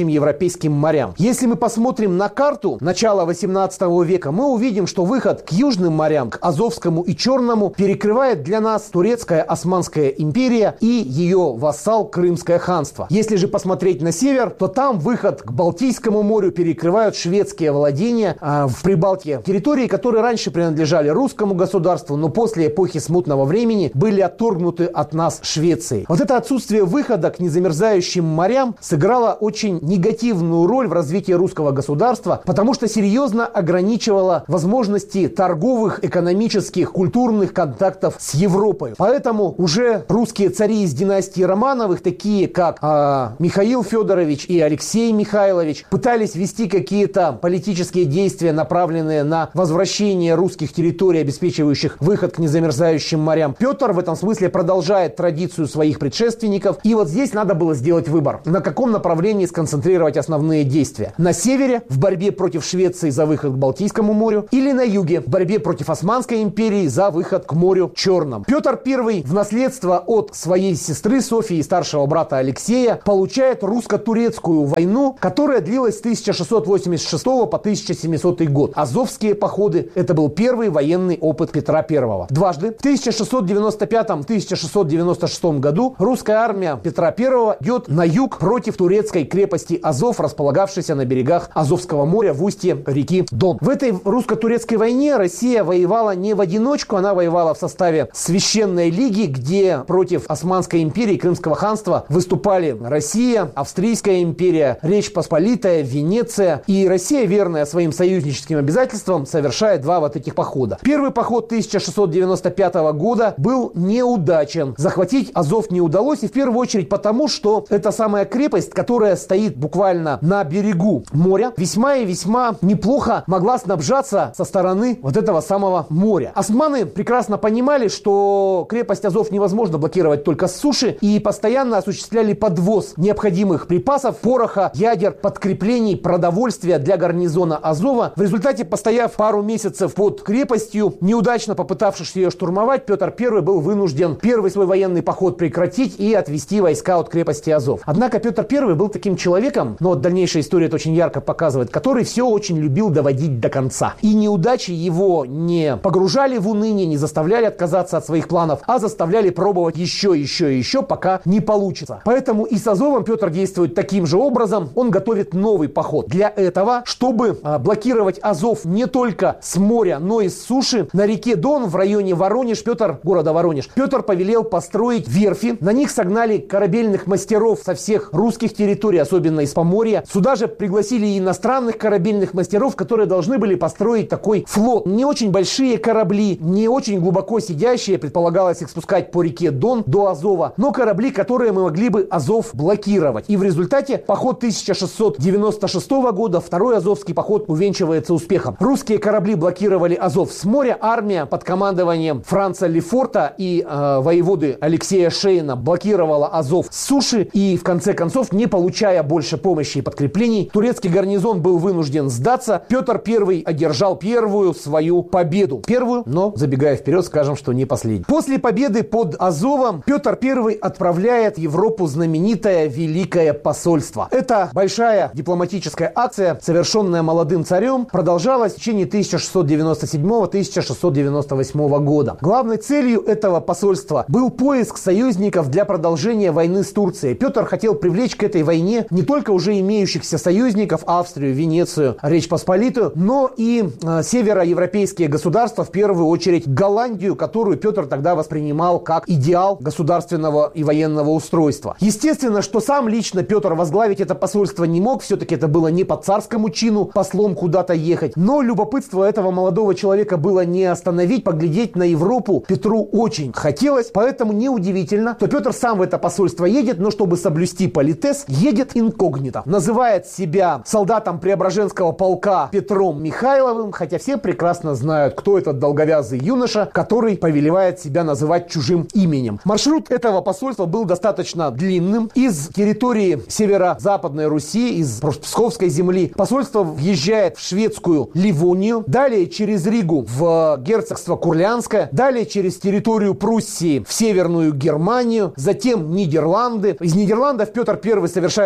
ближайшим европейским морям. Если мы посмотрим на карту начала восемнадцатого века, мы увидим, что выход к южным морям, к Азовскому и Черному, перекрывает для нас турецкая Османская империя и ее вассал Крымское ханство. Если же посмотреть на север, то там выход к Балтийскому морю перекрывают шведские владения э, в Прибалтике. Территории, которые раньше принадлежали русскому государству, но после эпохи смутного времени были отторгнуты от нас Швецией. Вот это отсутствие выхода к незамерзающим морям сыграло очень негативную роль в развитии русского государства, потому что серьезно ограничивало возможности торговых, экономических, культурных контактов с Европой. Поэтому уже русские цари из династии Романовых, такие как э, Михаил Федорович и Алексей Михайлович, пытались вести какие-то политические действия, направленные на возвращение русских территорий, обеспечивающих выход к незамерзающим морям. Петр в этом смысле продолжает традицию своих предшественников. И вот здесь надо было сделать выбор, на каком направлении сконцентрировать основные действия. На севере в борьбе против Швеции за выход к Балтийскому морю или на юге в борьбе против Османской империи за выход к морю Черному. Петр I в наследство от своей сестры Софии и старшего брата Алексея получает русско-турецкую войну, которая длилась с тысяча шестьсот восемьдесят шестого по тысяча семисотый год. Азовские походы – это был первый военный опыт Петра I. Дважды в тысяча шестьсот девяносто пятом — тысяча шестьсот девяносто шестом году русская армия Петра I идет на юг против турецкой крепости Азов, располагавшейся на берегах Азовского моря в устье реки Дон. В этой русско-турецкой войне Россия воевала не в одиночку, она воевала в составе Священной Лиги, где против Османской империи и Крымского ханства выступали Россия, Австрийская империя, Речь Посполитая, Венеция. И Россия, верная своим союзническим обязательствам, совершает два вот этих похода. Первый поход тысяча шестьсот девяносто пятого года был неудачен. Захватить Азов не удалось, и в первую очередь потому, что это самая крепость, которая стоит буквально на берегу моря, весьма и весьма неплохо могла снабжаться со стороны вот этого самого моря. Османы прекрасно понимали, что крепость Азов невозможно блокировать только с суши, и постоянно осуществляли подвоз необходимых припасов, пороха, ядер, подкреплений, продовольствия для гарнизона Азова. В результате, постояв пару месяцев под крепостью, неудачно попытавшись ее штурмовать, Петр I был вынужден первый свой военный поход прекратить и отвести войска от крепости Азов. Однако Петр I был таким человеком, но вот дальнейшая история это очень ярко показывает, который все очень любил доводить до конца. И неудачи его не погружали в уныние, не заставляли отказаться от своих планов, а заставляли пробовать еще, еще, еще, пока не получится. Поэтому и с Азовом Петр действует таким же образом. Он готовит новый поход. Для этого, чтобы а, блокировать Азов не только с моря, но и с суши, на реке Дон в районе Воронеж, Петр, города Воронеж, Петр повелел построить верфи. На них согнали корабельных мастеров со всех русских территорий, особенно из Поморья. Сюда же пригласили и иностранных корабельных мастеров, которые должны были построить такой флот. Не очень большие корабли, не очень глубоко сидящие, предполагалось их спускать по реке Дон до Азова, но корабли, которые мы могли бы Азов блокировать. И в результате поход тысяча шестьсот девяносто шестого года, второй Азовский поход, увенчивается успехом. Русские корабли блокировали Азов с моря, армия под командованием Франца Лефорта и э, воеводы Алексея Шейна блокировала Азов с суши, и в конце концов, не получая больше помощи и подкреплений, турецкий гарнизон был вынужден сдаться. Петр I одержал первую свою победу. Первую, но, забегая вперед, скажем, что не последнюю. После победы под Азовом Петр I отправляет в Европу знаменитое Великое посольство. Это большая дипломатическая акция, совершенная молодым царем, продолжалась в течение тысяча шестьсот девяносто седьмого — тысяча шестьсот девяносто восьмого года. Главной целью этого посольства был поиск союзников для продолжения войны с Турцией. Петр хотел привлечь к этой войне не только уже имеющихся союзников Австрию, Венецию, Речь Посполитую, но и э, североевропейские государства, в первую очередь Голландию, которую Петр тогда воспринимал как идеал государственного и военного устройства. Естественно, что сам лично Петр возглавить это посольство не мог, все-таки это было не по царскому чину послом куда-то ехать, но любопытство этого молодого человека было не остановить, поглядеть на Европу Петру очень хотелось, поэтому неудивительно, что Петр сам в это посольство едет, но чтобы соблюсти политес, едет инкогнито. Называет себя солдатом Преображенского полка Петром Михайловым, хотя все прекрасно знают, кто этот долговязый юноша, который повелевает себя называть чужим именем. Маршрут этого посольства был достаточно длинным. Из территории северо-западной Руси, из Псковской земли, посольство въезжает в шведскую Ливонию, далее через Ригу в герцогство Курлянское, далее через территорию Пруссии в Северную Германию, затем Нидерланды. Из Нидерландов Петр I совершает вояж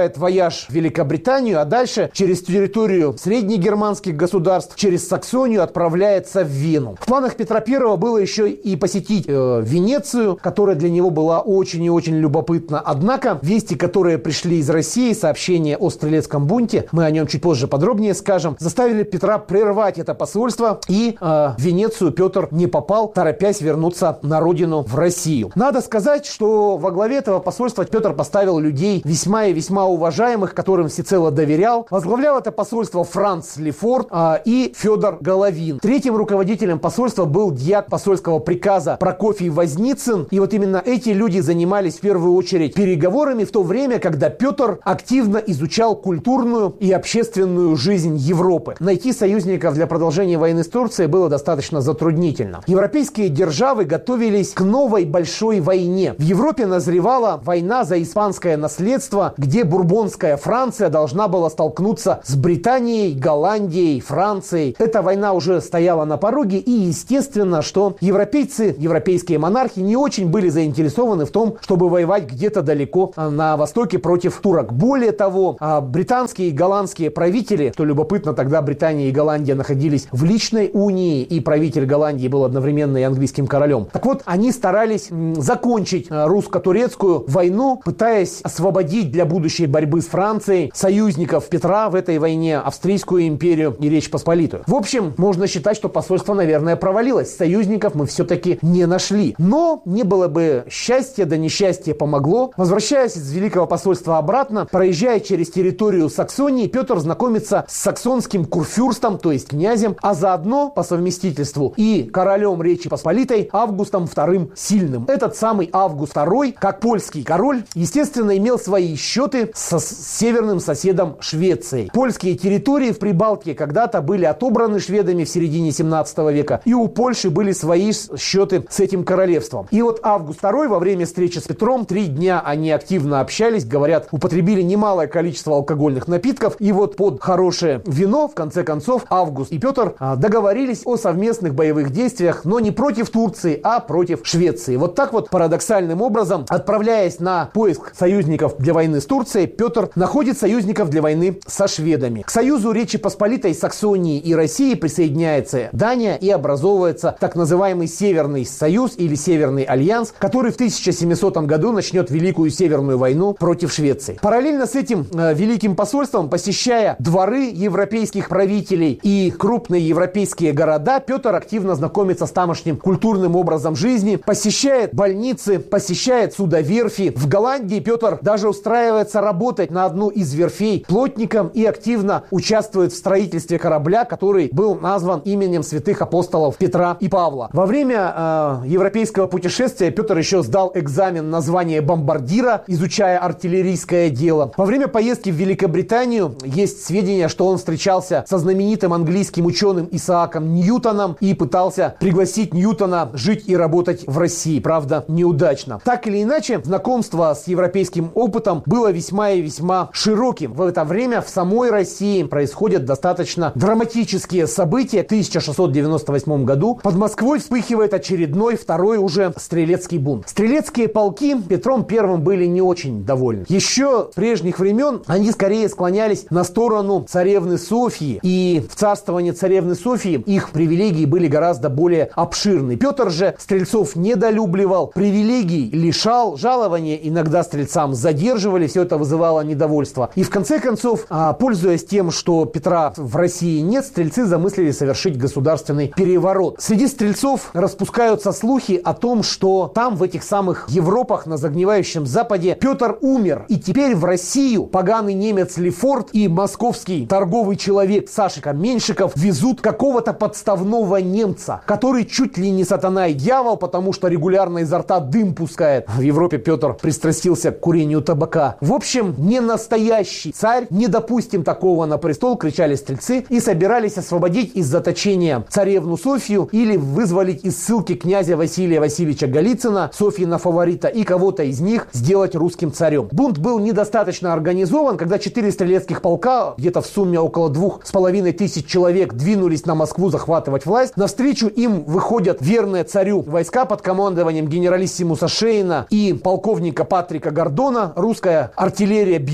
рубеж Великобританию, а дальше через территорию среднегерманских государств, через Саксонию отправляется в Вену. В планах Петра Первого было еще и посетить э, Венецию, которая для него была очень и очень любопытна. Однако вести, которые пришли из России, сообщения о стрелецком бунте, мы о нем чуть позже подробнее скажем, заставили Петра прервать это посольство, и э, в Венецию Петр не попал, торопясь вернуться на родину, в Россию. Надо сказать, что во главе этого посольства Петр поставил людей весьма и весьма уважаемых, которым всецело доверял. Возглавлял это посольство Франц Лефорт э, и Федор Головин. Третьим руководителем посольства был дьяк посольского приказа Прокофий Возницын. И вот именно эти люди занимались в первую очередь переговорами в то время, когда Петр активно изучал культурную и общественную жизнь Европы. Найти союзников для продолжения войны с Турцией было достаточно затруднительно. Европейские державы готовились к новой большой войне. В Европе назревала война за испанское наследство, где бурбонская Франция должна была столкнуться с Британией, Голландией, Францией. Эта война уже стояла на пороге, и естественно, что европейцы, европейские монархи не очень были заинтересованы в том, чтобы воевать где-то далеко на востоке против турок. Более того, британские и голландские правители, что любопытно, тогда Британия и Голландия находились в личной унии, и правитель Голландии был одновременно и английским королем. Так вот, они старались закончить русско-турецкую войну, пытаясь освободить для будущей борьбы с Францией союзников Петра в этой войне, Австрийскую империю и Речь Посполитую. В общем, можно считать, что посольство, наверное, провалилось. Союзников мы все-таки не нашли. Но не было бы счастья, да несчастье помогло. Возвращаясь из Великого посольства обратно, проезжая через территорию Саксонии, Петр знакомится с саксонским курфюрстом, то есть князем, а заодно по совместительству и королем Речи Посполитой Августом вторым Сильным. Этот самый Август второй, как польский король, естественно, имел свои счеты со северным соседом Швецией. Польские территории в Прибалтике когда-то были отобраны шведами в середине семнадцатого века, и у Польши были свои счеты с этим королевством. И вот Август второй во время встречи с Петром, три дня они активно общались, говорят, употребили немалое количество алкогольных напитков, и вот под хорошее вино, в конце концов, Август и Петр договорились о совместных боевых действиях, но не против Турции, а против Швеции. Вот так вот парадоксальным образом, отправляясь на поиск союзников для войны с Турцией, Петр находит союзников для войны со шведами. К союзу Речи Посполитой, Саксонии и России присоединяется Дания, и образовывается так называемый Северный Союз или Северный Альянс, который в тысяча семисотом году начнет Великую Северную войну против Швеции. Параллельно с этим э, Великим посольством, посещая дворы европейских правителей и крупные европейские города, Петр активно знакомится с тамошним культурным образом жизни, посещает больницы, посещает судоверфи. В Голландии Петр даже устраивается работать на одну из верфей плотником и активно участвует в строительстве корабля, который был назван именем святых апостолов Петра и Павла. Во время э, европейского путешествия Петр еще сдал экзамен на звание бомбардира, изучая артиллерийское дело. Во время поездки в Великобританию есть сведения, что он встречался со знаменитым английским ученым Исааком Ньютоном и пытался пригласить Ньютона жить и работать в России. Правда, неудачно. Так или иначе, знакомство с европейским опытом было весьма и весьма широким. В это время в самой России происходят достаточно драматические события. В тысяча шестьсот девяносто восьмом году под Москвой вспыхивает очередной, второй уже стрелецкий бунт. Стрелецкие полки Петром Первым были не очень довольны. Еще с прежних времен они скорее склонялись на сторону царевны Софьи, и в царствовании царевны Софьи их привилегии были гораздо более обширны. Петр же стрельцов недолюбливал, привилегий лишал, жалования иногда стрельцам задерживали, все это вызывало недовольство. И в конце концов, пользуясь тем, что Петра в России нет, стрельцы замыслили совершить государственный переворот. Среди стрельцов распускаются слухи о том, что там, в этих самых Европах, на загнивающем Западе, Петр умер. И теперь в Россию поганый немец Лефорт и московский торговый человек Сашика Меньшиков везут какого-то подставного немца, который чуть ли не сатана и дьявол, потому что регулярно изо рта дым пускает. В Европе Петр пристрастился к курению табака. В общем, не настоящий царь, не допустим такого на престол, кричали стрельцы, и собирались освободить из заточения царевну Софью или вызволить из ссылки князя Василия Васильевича Голицына, Софьина фаворита, и кого-то из них сделать русским царем. Бунт был недостаточно организован, когда четыре стрелецких полка, где-то в сумме около двух с половиной тысяч человек, двинулись на Москву захватывать власть. Навстречу им выходят верные царю войска под командованием генералиссимуса Шейна и полковника Патрика Гордона. Русская артиллерия бьет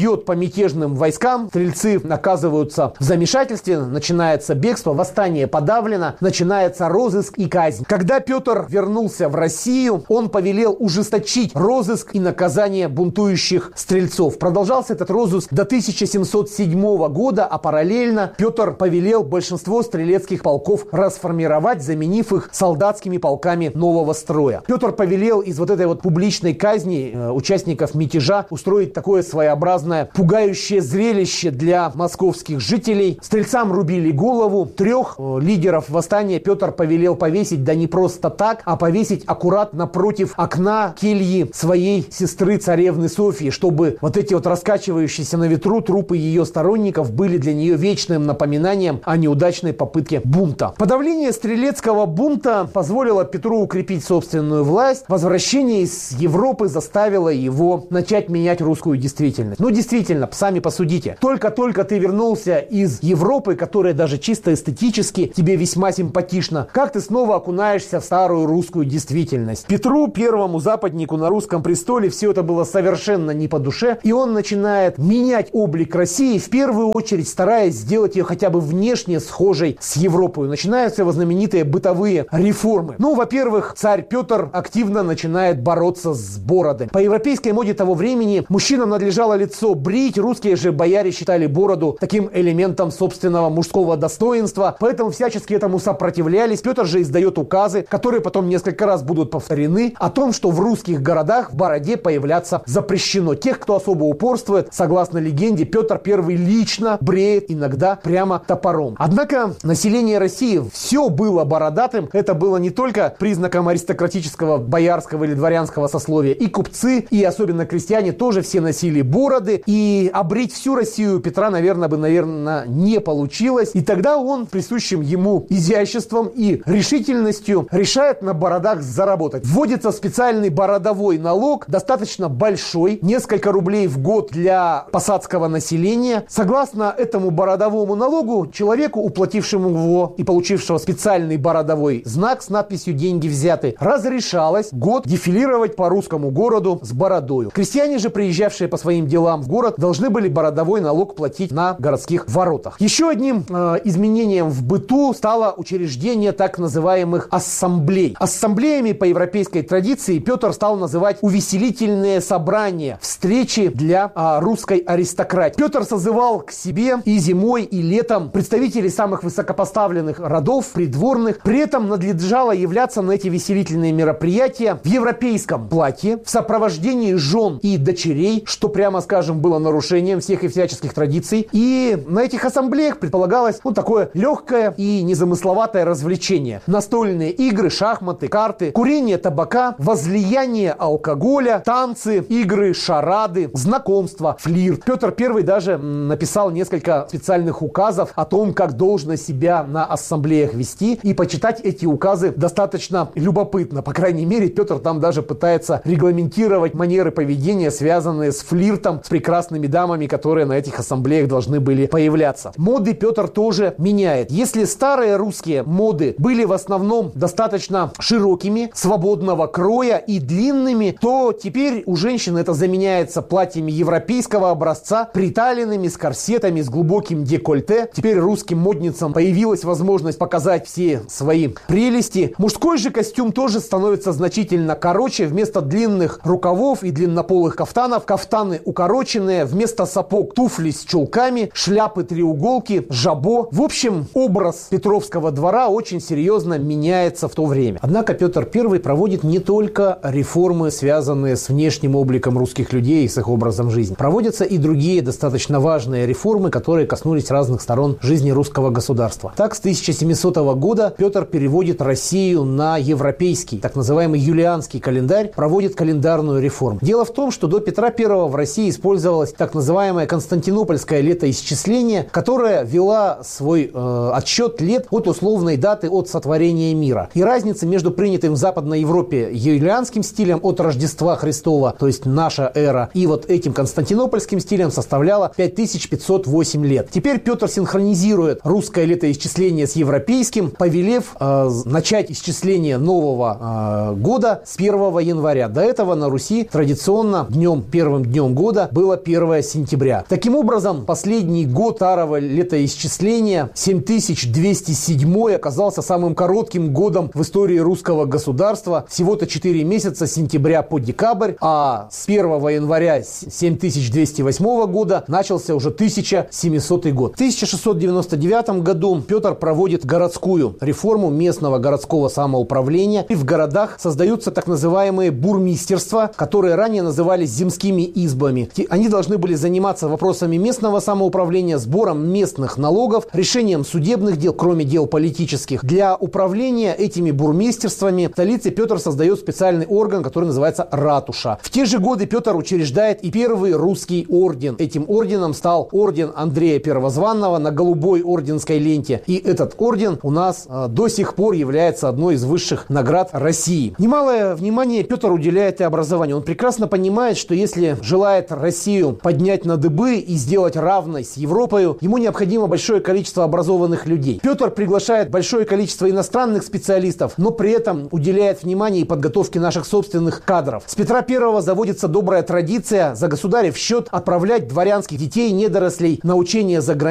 бьет по мятежным войскам, стрельцы оказываются в замешательстве, начинается бегство, восстание подавлено, начинается розыск и казнь. Когда Петр вернулся в Россию, он повелел ужесточить розыск и наказание бунтующих стрельцов. Продолжался этот розыск до тысяча семьсот седьмого года, а параллельно Петр повелел большинство стрелецких полков расформировать, заменив их солдатскими полками нового строя. Петр повелел из вот этой вот публичной казни э, участников мятежа устроить такое своеобразное пугающее зрелище для московских жителей. Стрельцам рубили голову. Трех э, лидеров восстания Петр повелел повесить, да не просто так, а повесить аккурат напротив окна кельи своей сестры царевны Софьи, чтобы вот эти вот раскачивающиеся на ветру трупы ее сторонников были для нее вечным напоминанием о неудачной попытке бунта. Подавление стрелецкого бунта позволило Петру укрепить собственную власть. Возвращение из Европы заставило его начать менять русскую действительность. Ну, действительно, сами посудите. Только-только ты вернулся из Европы, которая даже чисто эстетически тебе весьма симпатична, как ты снова окунаешься в старую русскую действительность. Петру, первому западнику на русском престоле, все это было совершенно не по душе, и он начинает менять облик России, в первую очередь стараясь сделать ее хотя бы внешне схожей с Европой. Начинаются его знаменитые бытовые реформы. Ну, во-первых, царь Петр активно начинает бороться с бородой. По европейской моде того времени мужчинам надлежало лицо брить, русские же бояре считали бороду таким элементом собственного мужского достоинства, поэтому всячески этому сопротивлялись. Петр же издает указы, которые потом несколько раз будут повторены, о том, что в русских городах в бороде появляться запрещено. Тех, кто особо упорствует, согласно легенде, Петр Первый лично бреет, иногда прямо топором. Однако население России все было бородатым. Это было не только признаком аристократического, боярского или дворянского сословия. И купцы, и особенно крестьяне тоже все носили бороды. И обрить всю Россию Петра, наверное, бы, наверное, не получилось. И тогда он, присущим ему изяществом и решительностью, решает на бородах заработать. Вводится специальный бородовой налог, достаточно большой, несколько рублей в год для посадского населения. Согласно этому бородовому налогу, человеку, уплатившему его и получившего специальный бородовой знак с надписью «Деньги взяты», разрешалось год дефилировать по русскому городу с бородою. Крестьяне же, приезжавшие по своим делам в город, должны были бородовой налог платить на городских воротах. Еще одним э, изменением в быту стало учреждение так называемых ассамблей. Ассамблеями по европейской традиции Петр стал называть увеселительные собрания, встречи для э, русской аристократии. Петр созывал к себе и зимой, и летом представителей самых высокопоставленных родов, придворных. При этом надлежало являться на эти веселительные мероприятия в европейском платье, в сопровождении жен и дочерей, что, прямо скажем, было нарушением всех и всяческих традиций. И на этих ассамблеях предполагалось ну, такое легкое и незамысловатое развлечение. Настольные игры, шахматы, карты, курение табака, возлияние алкоголя, танцы, игры, шарады, знакомства, флирт. Петр Первый даже написал несколько специальных указов о том, как должно себя на ассамблеях вести, и почитать эти указы достаточно любопытно. По крайней мере, Петр там даже пытается регламентировать манеры поведения, связанные с флиртом с прекрасными дамами, которые на этих ассамблеях должны были появляться. Моды Петр тоже меняет. Если старые русские моды были в основном достаточно широкими, свободного кроя и длинными, то теперь у женщин это заменяется платьями европейского образца, приталенными, с корсетами, с глубоким декольте. Теперь русским модницам появилась возможность показать все свои прелести. Мужской же костюм тоже становится значительно короче. Вместо длинных рукавов и длиннополых кафтанов, кафтаны укороченные, вместо сапог туфли с чулками, шляпы треуголки, жабо. В общем, образ Петровского двора очень серьезно меняется в то время. Однако Петр Первый проводит не только реформы, связанные с внешним обликом русских людей и с их образом жизни. Проводятся и другие достаточно важные реформы, которые коснулись разных сторон жизни русского государства. Так, с тысяча семисотого года Петр переводит Россию на европейский, так называемый юлианский календарь, проводит календарную реформу. Дело в том, что до Петра Первого в России использовалось так называемое константинопольское летоисчисление, которое вела свой э, отсчет лет от условной даты от сотворения мира. И разница между принятым в Западной Европе юлианским стилем от Рождества Христова, то есть наша эра, и вот этим константинопольским стилем составляла пять тысяч пятьсот восемь лет. Теперь Петр синхронизирует русское летоисчисление с европейским, повелев э, начать исчисление нового э, года с первого января. До этого на Руси традиционно днем, первым днем года был было первое сентября. Таким образом, последний год старого летоисчисления, семь тысяч двести седьмой, оказался самым коротким годом в истории русского государства. Всего-то четыре месяца, с сентября по декабрь, а с первого января семь тысяч двести восьмого года начался уже тысяча семисотый год. В тысяча шестьсот девяносто девятом году Петр проводит городскую реформу местного городского самоуправления. И в городах создаются так называемые бурмистерства, которые ранее назывались земскими избами. Они должны были заниматься вопросами местного самоуправления, сбором местных налогов, решением судебных дел, кроме дел политических. Для управления этими бурмистерствами в столице Петр создает специальный орган, который называется ратуша. В те же годы Петр учреждает и первый русский орден. Этим орденом стал орден Андрея Первозванного на голубой орденской ленте. И этот орден у нас э, до сих пор является одной из высших наград России. Немалое внимание Петр уделяет и образованию. Он прекрасно понимает, что если желает Россию поднять на дыбы и сделать равной с Европой, ему необходимо большое количество образованных людей. Петр приглашает большое количество иностранных специалистов, но при этом уделяет внимание и подготовке наших собственных кадров. С Петра Первого заводится добрая традиция за государев счет отправлять дворянских детей, недорослей на учение за границу.